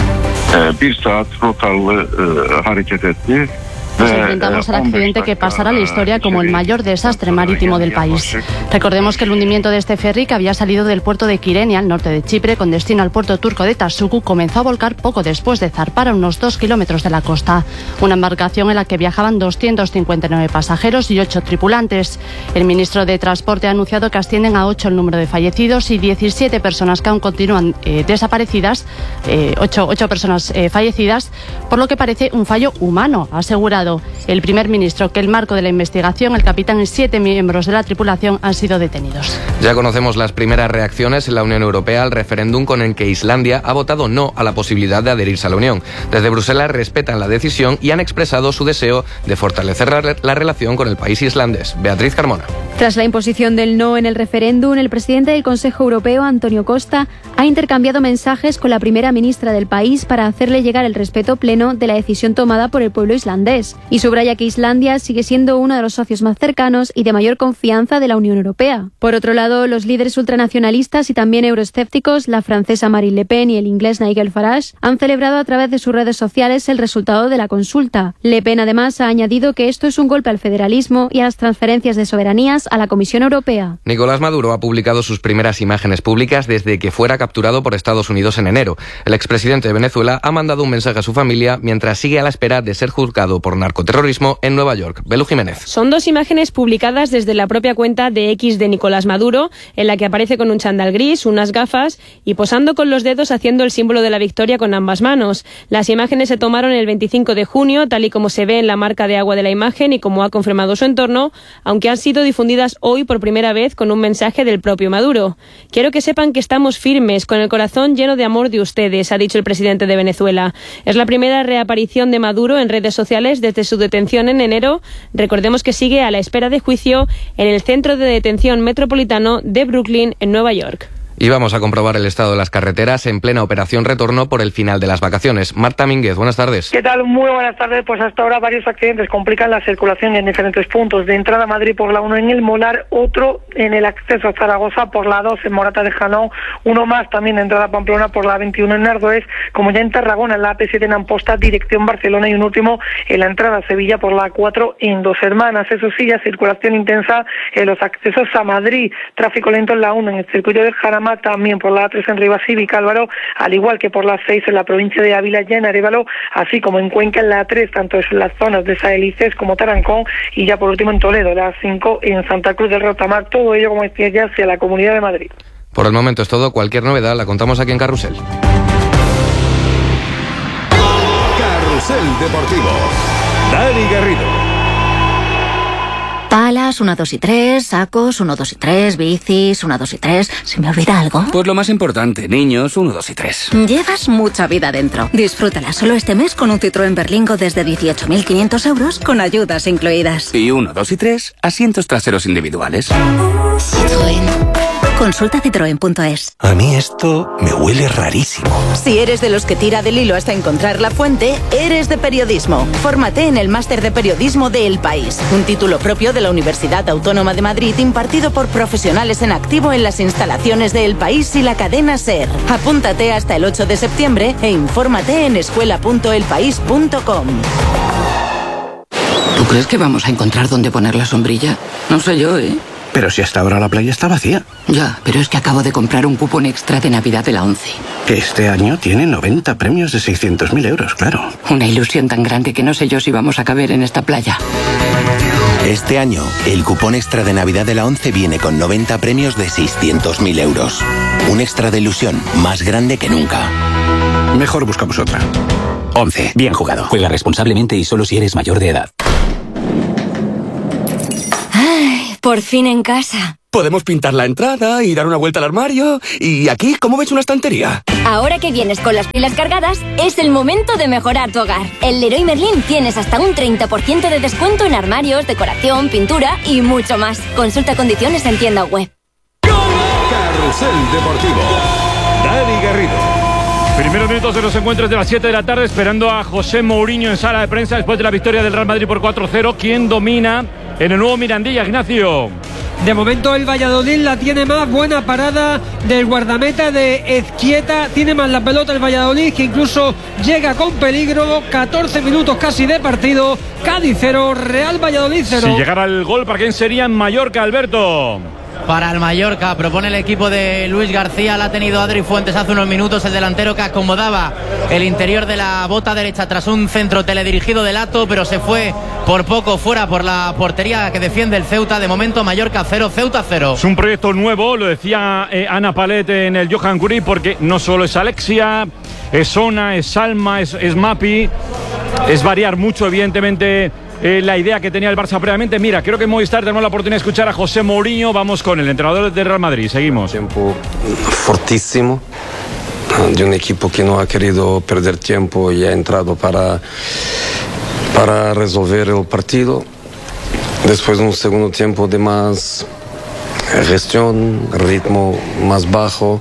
Nos enfrentamos al accidente que pasará a la historia como el mayor desastre marítimo del país. Recordemos que el hundimiento de este ferry, que había salido del puerto de Kyrenia, al norte de Chipre, con destino al puerto turco de Tasuku, comenzó a volcar poco después de zarpar a unos dos kilómetros de la costa. Una embarcación en la que viajaban doscientos cincuenta y nueve pasajeros y ocho tripulantes. El ministro de Transporte ha anunciado que ascienden a ocho el número de fallecidos y diecisiete personas que aún continúan eh, desaparecidas, eh, ocho personas eh, fallecidas, por lo que parece un fallo humano, ha asegurado el primer ministro que en el marco de la investigación el capitán y siete miembros de la tripulación han sido detenidos. Ya conocemos las primeras reacciones en la Unión Europea al referéndum con el que Islandia ha votado no a la posibilidad de adherirse a la Unión. Desde Bruselas respetan la decisión y han expresado su deseo de fortalecer la, la relación con el país islandés. Beatriz Carmona. Tras la imposición del no en el referéndum, el presidente del Consejo Europeo, Antonio Costa, ha intercambiado mensajes con la primera ministra del país para hacerle llegar el respeto pleno de la decisión tomada por el pueblo islandés. Y subraya que Islandia sigue siendo uno de los socios más cercanos y de mayor confianza de la Unión Europea. Por otro lado, los líderes ultranacionalistas y también euroescépticos, la francesa Marine Le Pen y el inglés Nigel Farage, han celebrado a través de sus redes sociales el resultado de la consulta. Le Pen además ha añadido que esto es un golpe al federalismo y a las transferencias de soberanías a la Comisión Europea. Nicolás Maduro ha publicado sus primeras imágenes públicas desde que fuera capturado por Estados Unidos en enero. El expresidente de Venezuela ha mandado un mensaje a su familia mientras sigue a la espera de ser juzgado por narcoterrorismo en Nueva York. Belu Jiménez. Son dos imágenes publicadas desde la propia cuenta de X de Nicolás Maduro, en la que aparece con un chándal gris, unas gafas y posando con los dedos haciendo el símbolo de la victoria con ambas manos. Las imágenes se tomaron el veinticinco de junio, tal y como se ve en la marca de agua de la imagen y como ha confirmado su entorno, aunque han sido difundidas hoy por primera vez con un mensaje del propio Maduro. Quiero que sepan que estamos firmes, con el corazón lleno de amor de ustedes, ha dicho el presidente de Venezuela. Es la primera reaparición de Maduro en redes sociales desde su detención en enero. Recordemos que sigue a la espera de juicio en el Centro de Detención Metropolitano de Brooklyn, en Nueva York. Y vamos a comprobar el estado de las carreteras en plena operación retorno por el final de las vacaciones. Marta Mínguez, buenas tardes. ¿Qué tal? Muy buenas tardes. Pues hasta ahora varios accidentes complican la circulación en diferentes puntos. De entrada a Madrid por la uno en el Molar, otro en el acceso a Zaragoza por la dos en Morata de Janó, uno más también de entrada a Pamplona por la veintiuno en Ardoes, como ya en Tarragona en la A P siete en Amposta, dirección Barcelona, y un último en la entrada a Sevilla por la cuatro en Dos Hermanas. Eso sí, ya circulación intensa en los accesos a Madrid, tráfico lento en la uno en el circuito del Jarama, también por la A tres en Rivas y Vicálvaro, al igual que por la seis en la provincia de Ávila, ya en Arévalo, así como en Cuenca en la A tres, tanto en las zonas de Saelices como Tarancón, y ya por último en Toledo, la cinco en Santa Cruz del Rotamar, todo ello, como decía ya, hacia la Comunidad de Madrid. Por el momento es todo. Cualquier novedad la contamos aquí en Carrusel. Carrusel Deportivo. Dani Garrido. Palas, uno, dos y tres, sacos, uno, dos y tres, bicis, uno, dos y tres. ¿Se me olvida algo? Pues lo más importante, niños, uno, dos y tres. Llevas mucha vida dentro. Disfrútala solo este mes con un Citroën Berlingo desde dieciocho mil quinientos euros con ayudas incluidas. Y uno, dos y tres, asientos traseros individuales. Citroën. Consulta citroen punto es. A mí esto me huele rarísimo. Si eres de los que tira del hilo hasta encontrar la fuente, eres de periodismo. Fórmate en el Máster de Periodismo de El País, un título propio de la Universidad Autónoma de Madrid impartido por profesionales en activo en las instalaciones de El País y la cadena SER. Apúntate hasta el ocho de septiembre e infórmate en escuela punto el país punto com. ¿Tú crees que vamos a encontrar dónde poner la sombrilla? No sé yo, ¿eh? Pero si hasta ahora la playa está vacía. Ya, pero es que acabo de comprar un cupón extra de Navidad de la ONCE. Que este año tiene noventa premios de seiscientos mil euros, claro. Una ilusión tan grande que no sé yo si vamos a caber en esta playa. Este año, el cupón extra de Navidad de la ONCE viene con noventa premios de seiscientos mil euros. Un extra de ilusión más grande que nunca. Mejor buscamos otra. ONCE. Bien jugado. Juega responsablemente y solo si eres mayor de edad. Ay, por fin en casa. Podemos pintar la entrada y dar una vuelta al armario. Y aquí, ¿cómo ves una estantería? Ahora que vienes con las pilas cargadas, es el momento de mejorar tu hogar. En Leroy Merlin tienes hasta un treinta por ciento de descuento en armarios, decoración, pintura y mucho más. Consulta condiciones en tienda web. Carrusel Deportivo. Dani Garrido. Primeros minutos de los encuentros de las siete de la tarde, esperando a José Mourinho en sala de prensa después de la victoria del Real Madrid por cuatro cero. ¿Quién domina en el nuevo Mirandilla, Ignacio? De momento el Valladolid la tiene más, buena parada del guardameta de Ezquieta, tiene más la pelota el Valladolid, que incluso llega con peligro. Catorce minutos casi de partido. Cádiz cero, Real Valladolid cero. Si llegara el gol, ¿para quién sería en Mallorca, Alberto? Para el Mallorca, propone el equipo de Luis García, la ha tenido Adri Fuentes hace unos minutos, el delantero que acomodaba el interior de la bota derecha tras un centro teledirigido de Lato, pero se fue por poco fuera por la portería que defiende el Ceuta. De momento Mallorca cero, Ceuta cero. Es un proyecto nuevo, lo decía eh, Ana Palet en el Johan Cruyff, porque no solo es Alexia, es Ona, es Salma, es, es Mapi, es variar mucho evidentemente Eh, la idea que tenía el Barça previamente. Mira, creo que en Movistar tenemos la oportunidad de escuchar a José Mourinho. Vamos con el entrenador del Real Madrid. Seguimos. Tiempo fortísimo de un equipo que no ha querido perder tiempo y ha entrado para, para resolver el partido. Después de un segundo tiempo de más gestión, ritmo más bajo,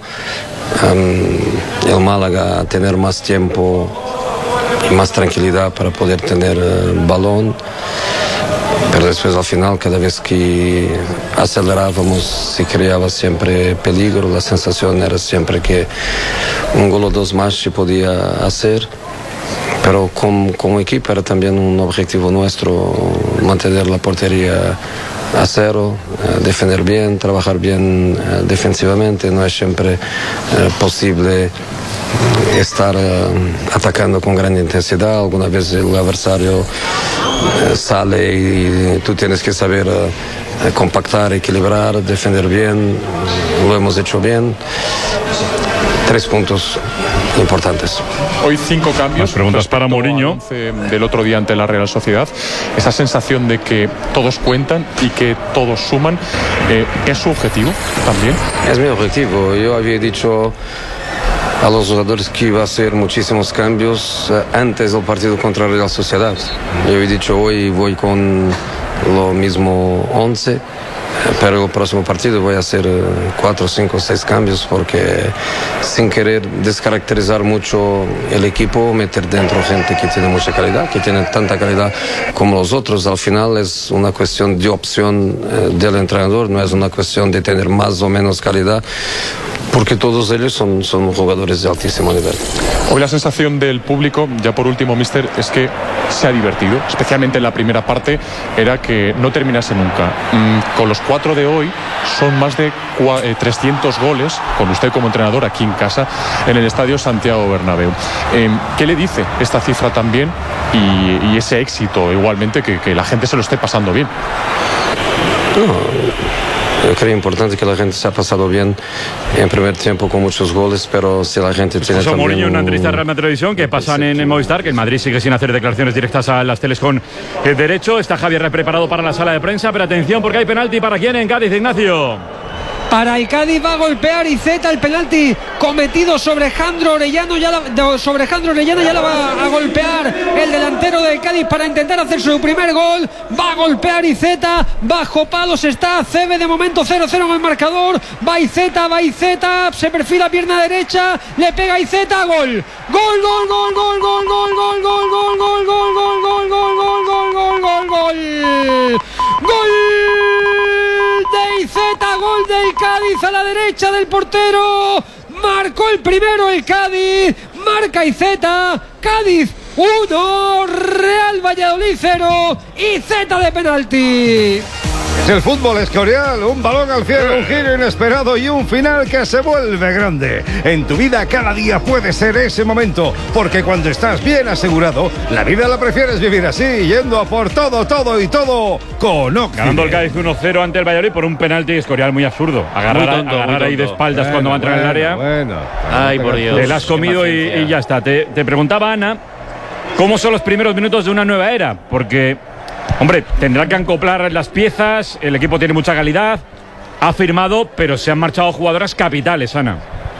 um, el Málaga a tener más tiempo y más tranquilidad para poder tener uh, balón, pero después al final cada vez que acelerábamos se creaba siempre peligro, la sensación era siempre que un gol o dos más se podía hacer, pero como, como equipo era también un objetivo nuestro mantener la portería a cero, uh, defender bien, trabajar bien uh, defensivamente. No es siempre uh, posible estar uh, atacando con gran intensidad. Alguna vez el adversario uh, sale y tú tienes que saber uh, compactar, equilibrar, defender bien. Lo hemos hecho bien. Tres puntos importantes. Hoy cinco cambios. Más preguntas para Mourinho. Del otro día ante la Real Sociedad. Esa sensación de que todos cuentan y que todos suman, eh, ¿es su objetivo también? Es mi objetivo. Yo había dicho a los jugadores que iba a hacer muchísimos cambios uh, antes del partido contra la Real Sociedad. Yo he dicho hoy voy con lo mismo once, pero el próximo partido voy a hacer uh, cuatro, cinco, seis cambios, porque sin querer descaracterizar mucho el equipo, meter dentro gente que tiene mucha calidad, que tiene tanta calidad como los otros. Al final es una cuestión de opción uh, del entrenador, no es una cuestión de tener más o menos calidad, porque todos ellos son, son jugadores de altísimo nivel. Hoy la sensación del público, ya por último, mister, es que se ha divertido, especialmente en la primera parte, era que no terminase nunca. Mm, con los cuatro de hoy son más de trescientos goles, con usted como entrenador aquí en casa, en el Estadio Santiago Bernabéu. Eh, ¿Qué le dice esta cifra también y, y ese éxito igualmente, que, que la gente se lo esté pasando bien? No. Yo creo importante que la gente se ha pasado bien en primer tiempo con muchos goles, pero si la gente tiene José también Mourinho, un... una entrevista de Real Madrid Televisión que pasan en, en Movistar, que el Madrid sigue sin hacer declaraciones directas a las teles con el derecho. Está Javier preparado para la sala de prensa, pero atención porque hay penalti para quién en Cádiz, Ignacio. Para el Cádiz va a golpear Iceta, el penalti cometido sobre Jandro Orellano, ya la, sobre Jandro Orellano ya la va a golpear el delantero del Cádiz para intentar hacer su primer gol. Va a golpear Iceta, bajo palos está Cebe, de momento cero cero en el marcador. Va Iceta, va Iceta, se perfila pierna derecha, le pega Iceta, gol. Gol, gol, gol, gol, gol, gol, gol, gol, gol, gol, gol, gol, gol, gol, gol, gol, gol, gol. Gol de Iceta, gol del Cádiz a la derecha del portero. Marcó el primero el Cádiz, marca Iceta. Cádiz uno, Real Valladolid cero. Iceta de penalti. El fútbol Escorial, un balón al cielo, un giro inesperado y un final que se vuelve grande. En tu vida cada día puede ser ese momento, porque cuando estás bien asegurado, la vida la prefieres vivir así, yendo a por todo, todo y todo con Occident. Ganando el Cádiz uno cero ante el Valladolid por un penalti. Escorial muy absurdo. Agarrar, muy tonto, agarrar muy ahí de tonto. espaldas Bueno, cuando va a entrar bueno, en el área. Bueno, Ay, por Dios. Te la has comido y, y ya está. Te, te preguntaba, Ana, ¿cómo son los primeros minutos de una nueva era? Porque, hombre, tendrá que acoplar las piezas, el equipo tiene mucha calidad, ha firmado, pero se han marchado jugadoras capitales, Ana.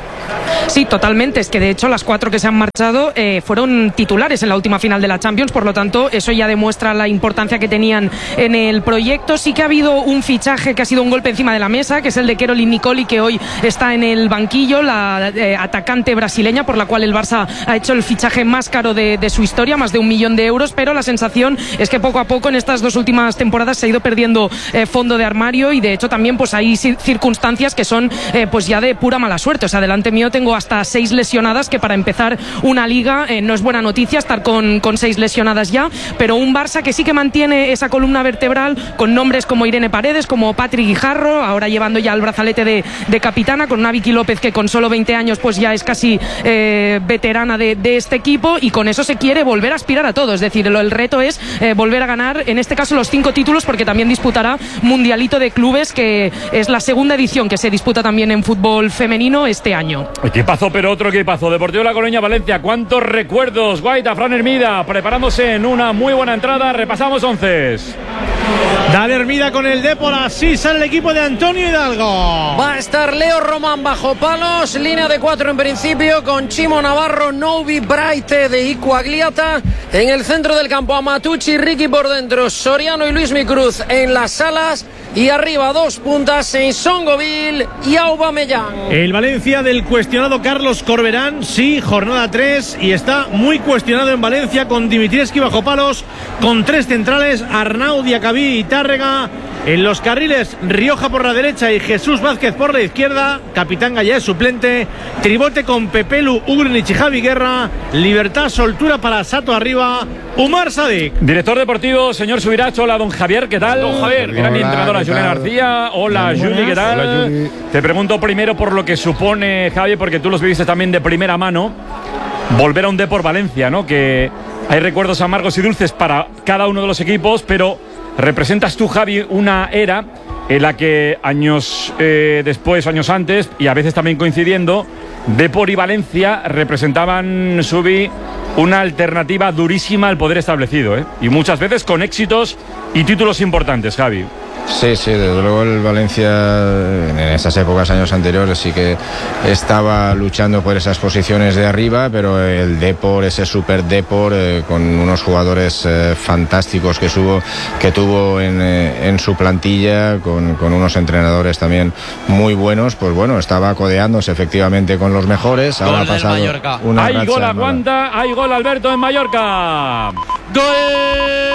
Sí, totalmente. Es que de hecho las cuatro que se han marchado eh, fueron titulares en la última final de la Champions, por lo tanto eso ya demuestra la importancia que tenían en el proyecto. Sí que ha habido un fichaje que ha sido un golpe encima de la mesa, que es el de Caroline Nicoli, que hoy está en el banquillo, la eh, atacante brasileña por la cual el Barça ha hecho el fichaje más caro de, de su historia, más de un millón de euros, pero la sensación es que poco a poco en estas dos últimas temporadas se ha ido perdiendo eh, fondo de armario y de hecho también pues hay circunstancias que son eh, pues ya de pura mala suerte. O sea, delante mío tengo hasta seis lesionadas, que para empezar una liga eh, no es buena noticia estar con, con seis lesionadas ya, pero un Barça que sí que mantiene esa columna vertebral con nombres como Irene Paredes, como Patrick Guijarro, ahora llevando ya el brazalete de, de capitana, con una Vicky López que con solo veinte años pues ya es casi eh, veterana de, de este equipo, y con eso se quiere volver a aspirar a todo. Es decir, el, el reto es eh, volver a ganar, en este caso los cinco títulos, porque también disputará Mundialito de Clubes, que es la segunda edición que se disputa también en fútbol femenino este año. Equipazo, pero otro equipazo. Deportivo La Coruña, Valencia. ¿Cuántos recuerdos? Guaita, Fran Hermida, preparándose en una muy buena entrada. Repasamos onces. Dale Hermida con el Depor, así sale el equipo de Antonio Hidalgo. Va a estar Leo Román bajo palos, línea de cuatro en principio, con Chimo Navarro, Novi, Braite de Icuagliata. En el centro del campo, Amatucci, Ricky por dentro, Soriano y Luis Micruz en las alas. Y arriba dos puntas en Songoville y Aubameyang. El Valencia del cuestionado Carlos Corberán, sí, jornada tres, y está muy cuestionado en Valencia con Dimitrievski bajo palos, con tres centrales, Arnau, Diacabí y Tárrega. En los carriles, Rioja por la derecha y Jesús Vázquez por la izquierda. Capitán Gallés suplente. Tribote con Pepelu, Ugrinich y Javi Guerra. Libertad, soltura para Sato arriba. Umar Sadik. Director deportivo, señor Subirach. Hola, don Javier, ¿qué tal? Don Javier. Gran entrenadora Julián García. Hola, Juli, ¿qué tal? Hola, Juli. Te pregunto primero por lo que supone, Javier, porque tú los viviste también de primera mano, volver a un Depor Valencia, ¿no? Que hay recuerdos amargos y dulces para cada uno de los equipos, pero representas tú, Javi, una era en la que años eh, después, años antes, y a veces también coincidiendo, Depor y Valencia representaban, Subi, una alternativa durísima al poder establecido, ¿eh? Y muchas veces con éxitos y títulos importantes, Javi. Sí, sí, desde luego el Valencia en esas épocas, años anteriores, sí que estaba luchando por esas posiciones de arriba, pero el Depor, ese super Depor, eh, con unos jugadores eh, fantásticos que, subo, que tuvo en, eh, en su plantilla, con, con unos entrenadores también muy buenos, pues bueno, estaba codeándose efectivamente con los mejores. Ahora ha pasado una hay racha gol, nueva. aguanta, hay gol, Alberto, en Mallorca. Gol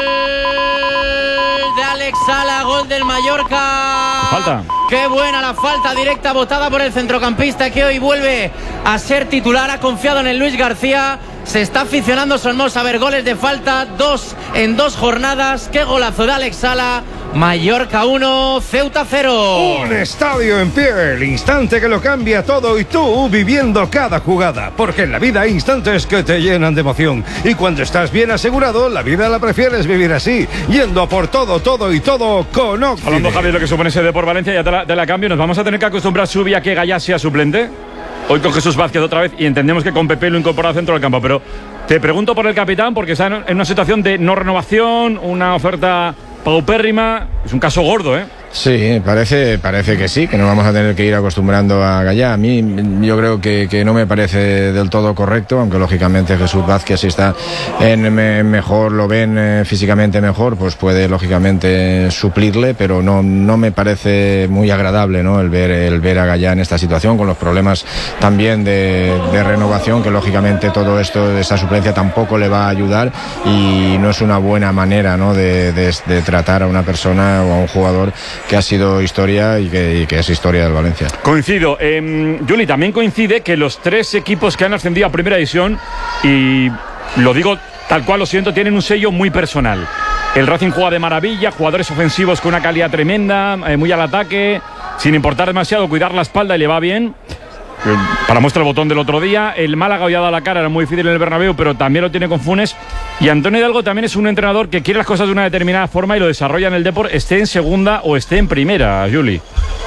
de Alex Sala, gol del Mallorca. Falta. Qué buena la falta directa botada por el centrocampista, que hoy vuelve a ser titular. Ha confiado en el Luis García. Se está aficionando Somos a ver goles de falta, dos en dos jornadas. Qué golazo de Alex Sala. Mallorca uno, Ceuta cero. Un estadio en pie, el instante que lo cambia todo y tú viviendo cada jugada. Porque en la vida hay instantes que te llenan de emoción. Y cuando estás bien asegurado, la vida la prefieres vivir así, yendo a por todo, todo y todo con Occident. Hablando, Javi, de lo que supone ese Depor Valencia, ya te la, te la cambio. ¿Nos vamos a tener que acostumbrar a Subi a que Gallá sea suplente? Hoy con Jesús Vázquez otra vez y entendemos que con Pepe lo incorpora al centro del campo. Pero te pregunto por el capitán porque está en una situación de no renovación, una oferta paupérrima. Es un caso gordo, ¿eh? Sí, parece, parece que sí, que nos vamos a tener que ir acostumbrando a Gallá. A mí yo creo que, que no me parece del todo correcto, aunque lógicamente Jesús Vázquez, si está en me, mejor, lo ven eh, físicamente mejor, pues puede lógicamente suplirle, pero no, no me parece muy agradable, ¿no? el ver, el ver a Gallá en esta situación, con los problemas también de, de renovación, que lógicamente todo esto de esa suplencia tampoco le va a ayudar y no es una buena manera, ¿no? de, de, de tratar a una persona o a un jugador que ha sido historia y que, y que es historia del Valencia. Coincido. Eh, Juli, también coincide que los tres equipos que han ascendido a Primera División, y lo digo tal cual lo siento, tienen un sello muy personal. El Racing juega de maravilla, jugadores ofensivos con una calidad tremenda, eh, muy al ataque, sin importar demasiado, cuidar la espalda y le va bien. Para muestra el botón del otro día. El Málaga había dado la cara, era muy difícil en el Bernabéu, pero también lo tiene con Funes. Y Antonio Hidalgo también es un entrenador que quiere las cosas de una determinada forma y lo desarrolla en el Depor, esté en segunda o esté en primera, Juli.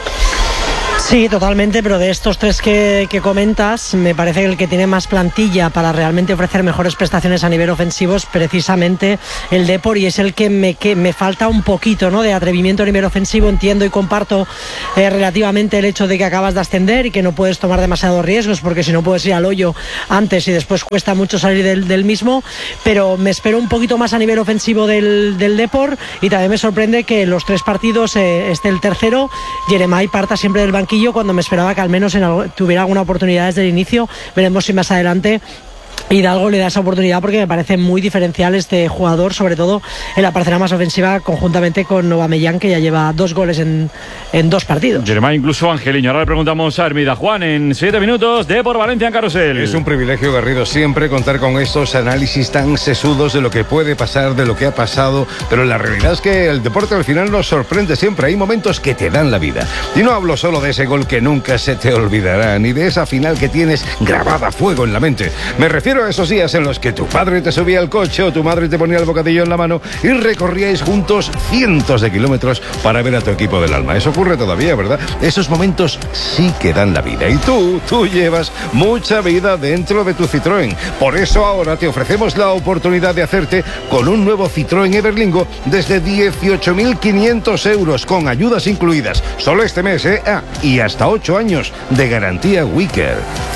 Sí, totalmente, pero de estos tres que, que comentas, me parece que el que tiene más plantilla para realmente ofrecer mejores prestaciones a nivel ofensivo es precisamente el Depor, y es el que me, que me falta un poquito, ¿no?, de atrevimiento a nivel ofensivo. Entiendo y comparto eh, relativamente el hecho de que acabas de ascender y que no puedes tomar demasiados riesgos, porque si no puedes ir al hoyo antes y después cuesta mucho salir del, del mismo, pero me espero un poquito más a nivel ofensivo del, del Depor, y también me sorprende que en los tres partidos eh, esté el tercero, Jeremai, parta siempre del banquillo, cuando me esperaba que al menos en algo, tuviera alguna oportunidad desde el inicio. Veremos si más adelante Hidalgo le da esa oportunidad, porque me parece muy diferencial este jugador, sobre todo en la parcela más ofensiva, conjuntamente con Aubameyang, que ya lleva dos goles en, en dos partidos. Jeremai, incluso Angeliño. Ahora le preguntamos a Hermida. Juan, en siete minutos, Depor Valencia en Carrusel. Es un privilegio, Garrido, siempre contar con estos análisis tan sesudos de lo que puede pasar, de lo que ha pasado, pero la realidad es que el deporte al final nos sorprende siempre. Hay momentos que te dan la vida. Y no hablo solo de ese gol que nunca se te olvidará, ni de esa final que tienes grabada a fuego en la mente. Me refiero a esos días en los que tu padre te subía al coche o tu madre te ponía el bocadillo en la mano y recorríais juntos cientos de kilómetros para ver a tu equipo del alma. Eso ocurre todavía, ¿verdad? Esos momentos sí que dan la vida. Y tú, tú llevas mucha vida dentro de tu Citroën. Por eso ahora te ofrecemos la oportunidad de hacerte con un nuevo Citroën Everlingo desde dieciocho mil quinientos euros, con ayudas incluidas. Solo este mes, ¿eh? Ah, y hasta ocho años de garantía Wicker.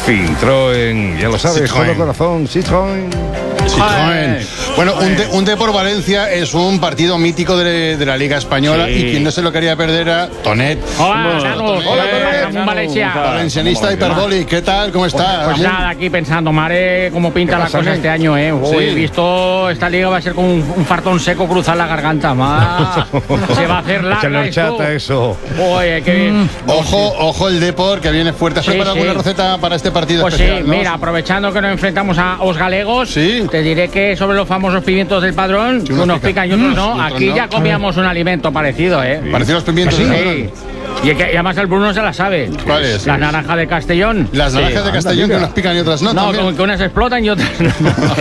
Citroën, ya lo sabes, Citroën. todo corazón, Citroën. Citroën. Bueno, un, de, un Depor Valencia es un partido mítico de, de la Liga Española, sí. Y quien no se lo quería perder era Tonet. Hola, Nano. Hola, Tonet. Valencia. Valencianista hiperbólico. ¿Qué tal? ¿Cómo estás? Pues nada, aquí pensando, madre, cómo pinta la cosa este año, eh. Uy, sí. Visto esta liga va a ser como un, un fartón seco cruzar la garganta, más. Se va a hacer larga esto. eso. Oye, qué bien. Mm. Ojo, ojo el Depor, que viene fuerte. ¿Has sí, preparado sí. alguna receta para este partido pues especial? Sí, ¿no? Mira, aprovechando que nos enfrentamos a los galegos, ¿sí? Te diré que sobre los famosos pimientos del Padrón, sí, unos pican y otros no, aquí no. Ya comíamos un alimento parecido, ¿eh? Sí. ¿Parecido a los pimientos sí. del Padrón? Y, que, y además el Bruno se la sabe. ¿Cuál es? Las naranjas de Castellón. Las naranjas sí. de Castellón, que unas pican y otras no. No, como que unas explotan y otras no.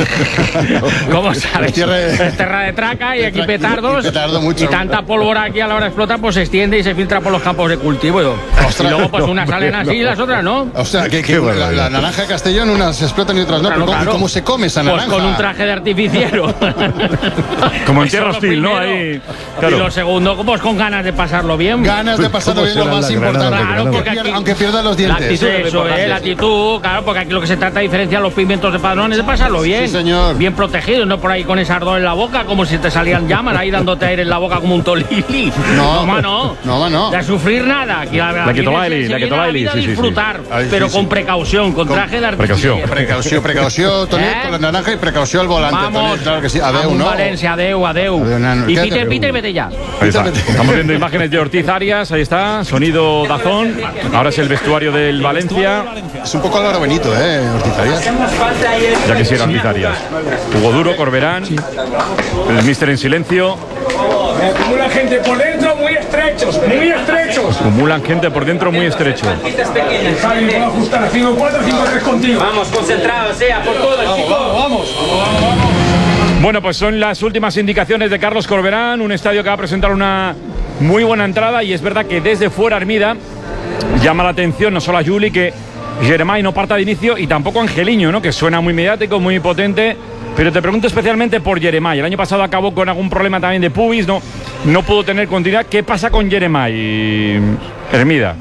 ¿Cómo sabes? Es tierra de traca y aquí petardos. Y, petardo mucho. Y tanta pólvora aquí a la hora de explotar, pues se extiende y se filtra por los campos de cultivo. Y luego, pues unas salen así y las otras no. O sea, que, que la, la naranja de Castellón, unas explotan y otras no. Claro, claro. ¿Cómo se come esa naranja? Pues con un traje de artificiero. Como en Tierra Hostil, ¿no? Ahí. Claro. Y lo segundo, pues con ganas de pasarlo bien. Ganas de pasarlo bien, lo más importante. Claro, porque aquí, aunque pierdan los dientes. La actitud, eso, eh, la actitud, claro, porque aquí lo que se trata de diferenciar los pimientos de Padrón es de pasarlo bien. Sí, señor. Bien protegidos, no por ahí con ese ardor en la boca, como si te salían llamas ahí dándote aire en la boca como un tolili. No, no, no. No, no. De sufrir nada. Aquí la, la que toma Eli, la que toma Eli. Sí, disfrutar, sí, sí. Pero sí, sí. con precaución, con, con traje de artificiero. Precaución, precaución, Tonet, ¿eh? Con la naranja y precaución al volante. Vamos, Tonet, claro que sí. Adeu, ¿no? Valencia, adeu, adeu. adeu no, no. Y Peter, Peter, vete ya. Ahí está. Estamos viendo imágenes de Ortiz Arias, ahí está. Valencia, sonido Dazón. Ahora es el vestuario del Valencia. Es un poco Álvaro Benito, ¿eh? Ortiz Arias. Ya que sí era Ortiz Arias. Hugo Duro, Corberán, el míster en silencio. Acumulan gente por dentro muy estrechos, muy estrechos. Acumulan gente por dentro muy estrecho. Javi, puedo ajustar. cinco cuatro, cinco tres contigo. Vamos, concentrados, sea por todo, vamos, chicos. Vamos, vamos, vamos, vamos. Bueno, pues son las últimas indicaciones de Carlos Corberán, un estadio que va a presentar una muy buena entrada, y es verdad que desde fuera Armida llama la atención no solo a Juli que Jeremai no parta de inicio, y tampoco Angeliño, ¿no? Que suena muy mediático, muy potente. Pero te pregunto especialmente por Jeremai. El año pasado acabó con algún problema también de pubis, no, no pudo tener continuidad. ¿Qué pasa con Jeremai, Hermida?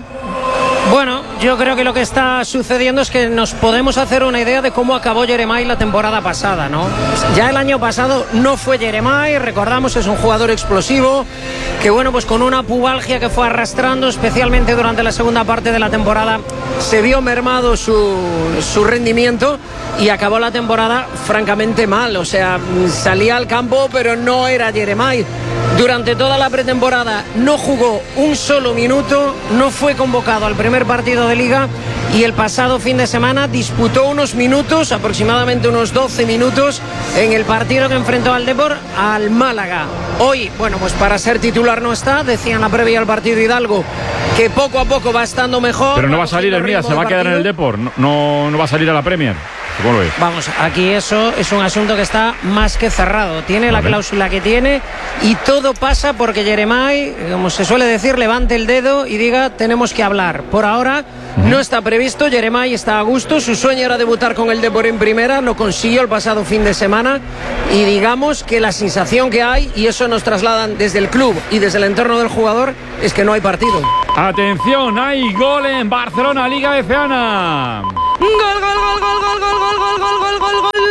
Bueno, yo creo que lo que está sucediendo es que nos podemos hacer una idea de cómo acabó Jeremai la temporada pasada, ¿no? Ya el año pasado no fue Jeremai, recordamos, es un jugador explosivo que, bueno, pues con una pubalgia que fue arrastrando, especialmente durante la segunda parte de la temporada, se vio mermado su, su rendimiento y acabó la temporada francamente mal. O sea, salía al campo pero no era Jeremai. Durante toda la pretemporada no jugó un solo minuto, no fue convocado al primer partido de Liga, y el pasado fin de semana disputó unos minutos, aproximadamente unos doce minutos, en el partido que enfrentó al Depor al Málaga. Hoy, bueno, pues para ser titular no está, decía en la previa al partido Hidalgo que poco a poco va estando mejor. Pero no va a salir Hermida, se va a quedar en el Depor, no, no, no va a salir a la Premier. ¿Cómo lo ves? Vamos, aquí eso es un asunto que está más que cerrado. Tiene la cláusula que tiene y todo pasa porque Jeremai, como se suele decir, levante el dedo y diga tenemos que hablar. Por ahora uh-huh. no está previsto, Jeremai está a gusto, su sueño era debutar con el Depor en primera, lo consiguió el pasado fin de semana, y digamos que la sensación que hay, y eso nos trasladan desde el club y desde el entorno del jugador, es que no hay partido. Atención, hay gol en Barcelona, Liga F A. Gol, gol, gol, gol, gol, gol, gol, gol, gol, gol, gol, gol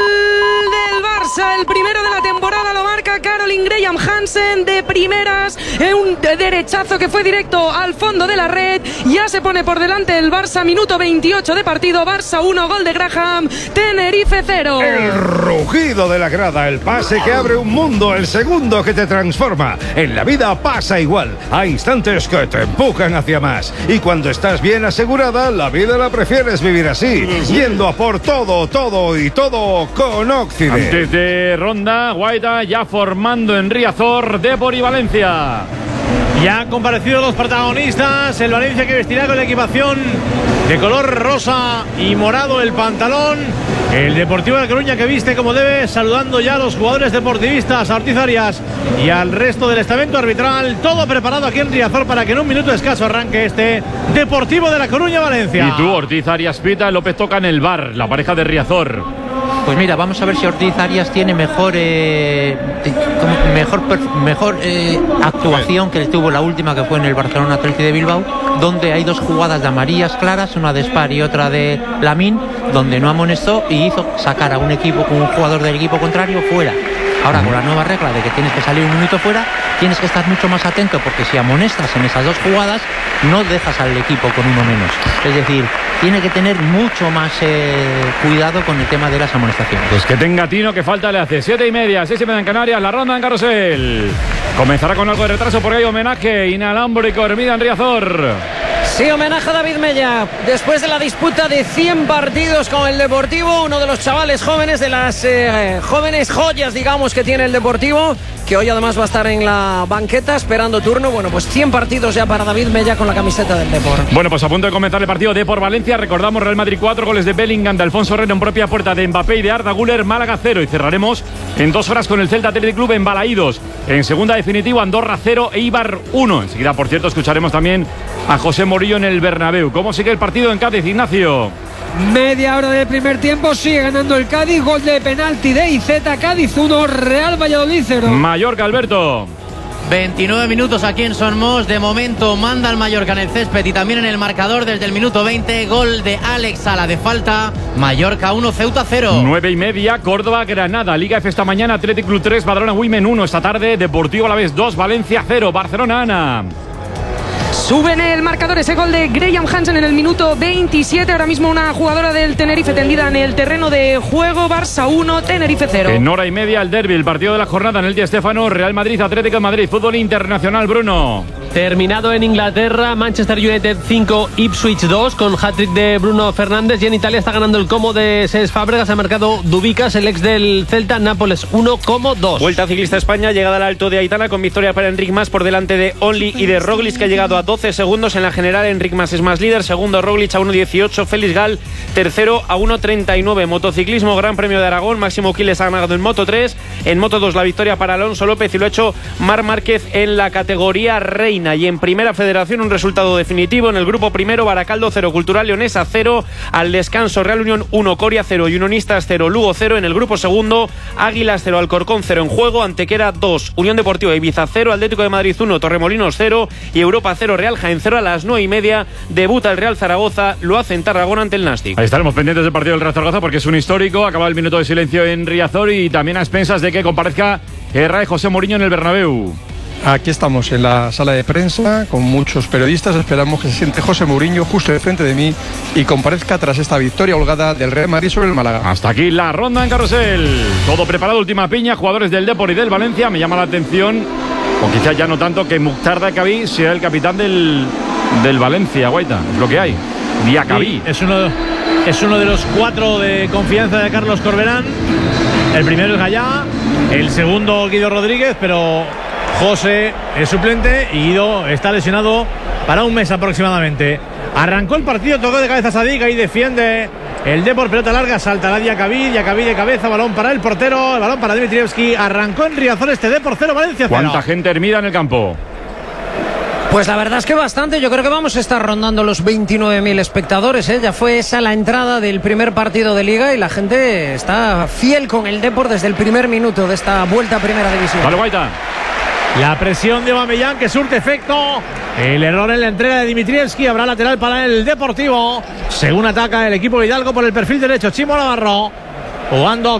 del Barça. El primero de la temporada lo marca Caroline Graham Hansen de primeras, en un derechazo que fue directo al fondo de la red. Ya se pone por delante el Barça, minuto veintiocho de partido. Barça uno, gol de Graham, Tenerife cero. El rugido de la grada, el pase que abre un mundo, el segundo que te transforma. En la vida pasa igual, hay instantes que te empujan hacia más, y cuando estás bien asegurada, la vida la prefieres vivir así, yendo a por todo, todo y todo con Occident. Antes de ronda, Guaita ya formando en Riazor, Depor y Valencia. Ya han comparecido los protagonistas. El Valencia que vestirá con la equipación de color rosa y morado el pantalón. El Deportivo de La Coruña que viste como debe, saludando ya a los jugadores deportivistas, a Ortiz Arias y al resto del estamento arbitral. Todo preparado aquí en Riazor para que en un minuto escaso arranque este Deportivo de La Coruña-Valencia. Y tú, Ortiz Arias pita, López toca en el bar, la pareja de Riazor. Pues mira, vamos a ver si Ortiz Arias tiene mejor eh, mejor mejor eh, actuación que tuvo la última, que fue en el Barcelona Athletic de Bilbao, donde hay dos jugadas de amarillas claras, una de Spar y otra de Lamine, donde no amonestó y hizo sacar a un equipo con un jugador del equipo contrario fuera. Ahora, con la nueva regla de que tienes que salir un minuto fuera, tienes que estar mucho más atento, porque si amonestas en esas dos jugadas, no dejas al equipo con uno menos. Es decir, tiene que tener mucho más eh, cuidado con el tema de las amonestaciones. Pues que tenga tino, que falta le hace. Siete y media, seis y media en Canarias, la ronda en Carrusel. Comenzará con algo de retraso porque hay homenaje inalámbrico, Hermida en Riazor. Sí, homenaje a David Mella. Después de la disputa de cien partidos con el Deportivo, uno de los chavales jóvenes, de las eh, jóvenes joyas, digamos, que tiene el Deportivo, que hoy además va a estar en la banqueta esperando turno. Bueno, pues cien partidos ya para David Mella con la camiseta del Depor. Bueno, pues a punto de comenzar el partido Depor-Valencia. Recordamos, Real Madrid cuatro, goles de Bellingham, de Alfonso Herrero en propia puerta, de Mbappé y de Arda Güler. Málaga cero, y cerraremos en dos horas con el Celta Athletic Club en Balaídos. En segunda definitiva, Andorra cero, Eibar uno. Enseguida, por cierto, escucharemos también a José Morillo en el Bernabéu. ¿Cómo sigue el partido en Cádiz, Ignacio? Media hora del primer tiempo, sigue ganando el Cádiz, gol de penalti de I Z, Cádiz uno, Real Valladolid cero. Mallorca, Alberto. veintinueve minutos aquí en Somos. De momento manda el Mallorca en el césped y también en el marcador desde el minuto veinte. Gol de Alex Sala de falta. Mallorca uno, Ceuta cero. nueve y media, Córdoba, Granada. Liga F esta mañana, Athletic Club tres, Badalona Women uno. Esta tarde, Deportivo Alavés dos, Valencia cero. Barcelona, Ana. Sube en el marcador ese gol de Graham Hansen en el minuto veintisiete. Ahora mismo una jugadora del Tenerife tendida en el terreno de juego. Barça uno, Tenerife cero. En hora y media el derbi, el partido de la jornada en el Di Stéfano. Real Madrid, Atlético de Madrid. Fútbol internacional, Bruno. Terminado en Inglaterra, Manchester United cinco, Ipswich dos, con hat-trick de Bruno Fernández. Y en Italia está ganando el Como de Cesc Fábregas. Ha marcado Dubicas, el ex del Celta. Nápoles uno, Como dos. Vuelta Ciclista España, llegada al Alto de Aitana, con victoria para Enric Mas por delante de Only y de Roglic, que ha llegado a doce segundos. En la general, Enric Mas es más líder. Segundo, Roglic a uno dieciocho. Félix Gal, tercero a uno treinta y nueve. Motociclismo, Gran Premio de Aragón. Máximo Quiles ha ganado en Moto tres. En Moto dos, la victoria para Alonso López, y lo ha hecho Marc Márquez en la categoría Reina. Y en Primera Federación, un resultado definitivo. En el grupo primero, Baracaldo cero, Cultural Leonesa cero. Al descanso, Real Unión uno, Coria cero y Unionistas cero, Lugo cero. En el grupo segundo, Águilas cero, Alcorcón cero en juego. Antequera dos, Unión Deportiva Ibiza cero, Atlético de Madrid uno, Torremolinos cero y Europa cero, Real Jaén cero. A las nueve y media debuta el Real Zaragoza, lo hace en Tarragona ante el Nastic. Ahí estaremos pendientes del partido del Real Zaragoza porque es un histórico. Acaba el minuto de silencio en Riazor y también a expensas de que comparezca el Ray José Mourinho en el Bernabéu. Aquí estamos en la sala de prensa con muchos periodistas. Esperamos que se siente José Mourinho justo de frente de mí y comparezca tras esta victoria holgada del Real Madrid sobre el Málaga. Hasta aquí la ronda en Carrusel. Todo preparado, última piña. Jugadores del Depor y del Valencia. Me llama la atención, o quizás ya no tanto, que Mukhtar Diakhaby sea el capitán del, del Valencia, Guaita. Es lo que hay. Diakhaby. Sí, es uno, es uno de los cuatro de confianza de Carlos Corberán. El primero es Gallá, el segundo Guido Rodríguez, pero José es suplente y Guido está lesionado para un mes aproximadamente. Arrancó el partido, tocó de cabeza Sadik, ahí defiende el Depor, pelota larga, saltará Diakhaby, Diakhaby de cabeza, balón para el portero, el balón para Dimitrievski. Arrancó en Riazor este Depor cero, Valencia cero. ¿Cuánta gente mira en el campo? Pues la verdad es que bastante. Yo creo que vamos a estar rondando los veintinueve mil espectadores, ¿eh? Ya fue esa la entrada del primer partido de Liga y la gente está fiel con el Depor desde el primer minuto de esta vuelta a Primera División. Vale, Guaita. La presión de Aubameyang que surte efecto. El error en la entrega de Dimitrievski. Habrá lateral para el Deportivo. Según ataca el equipo de Hidalgo por el perfil derecho, Chimo Navarro jugando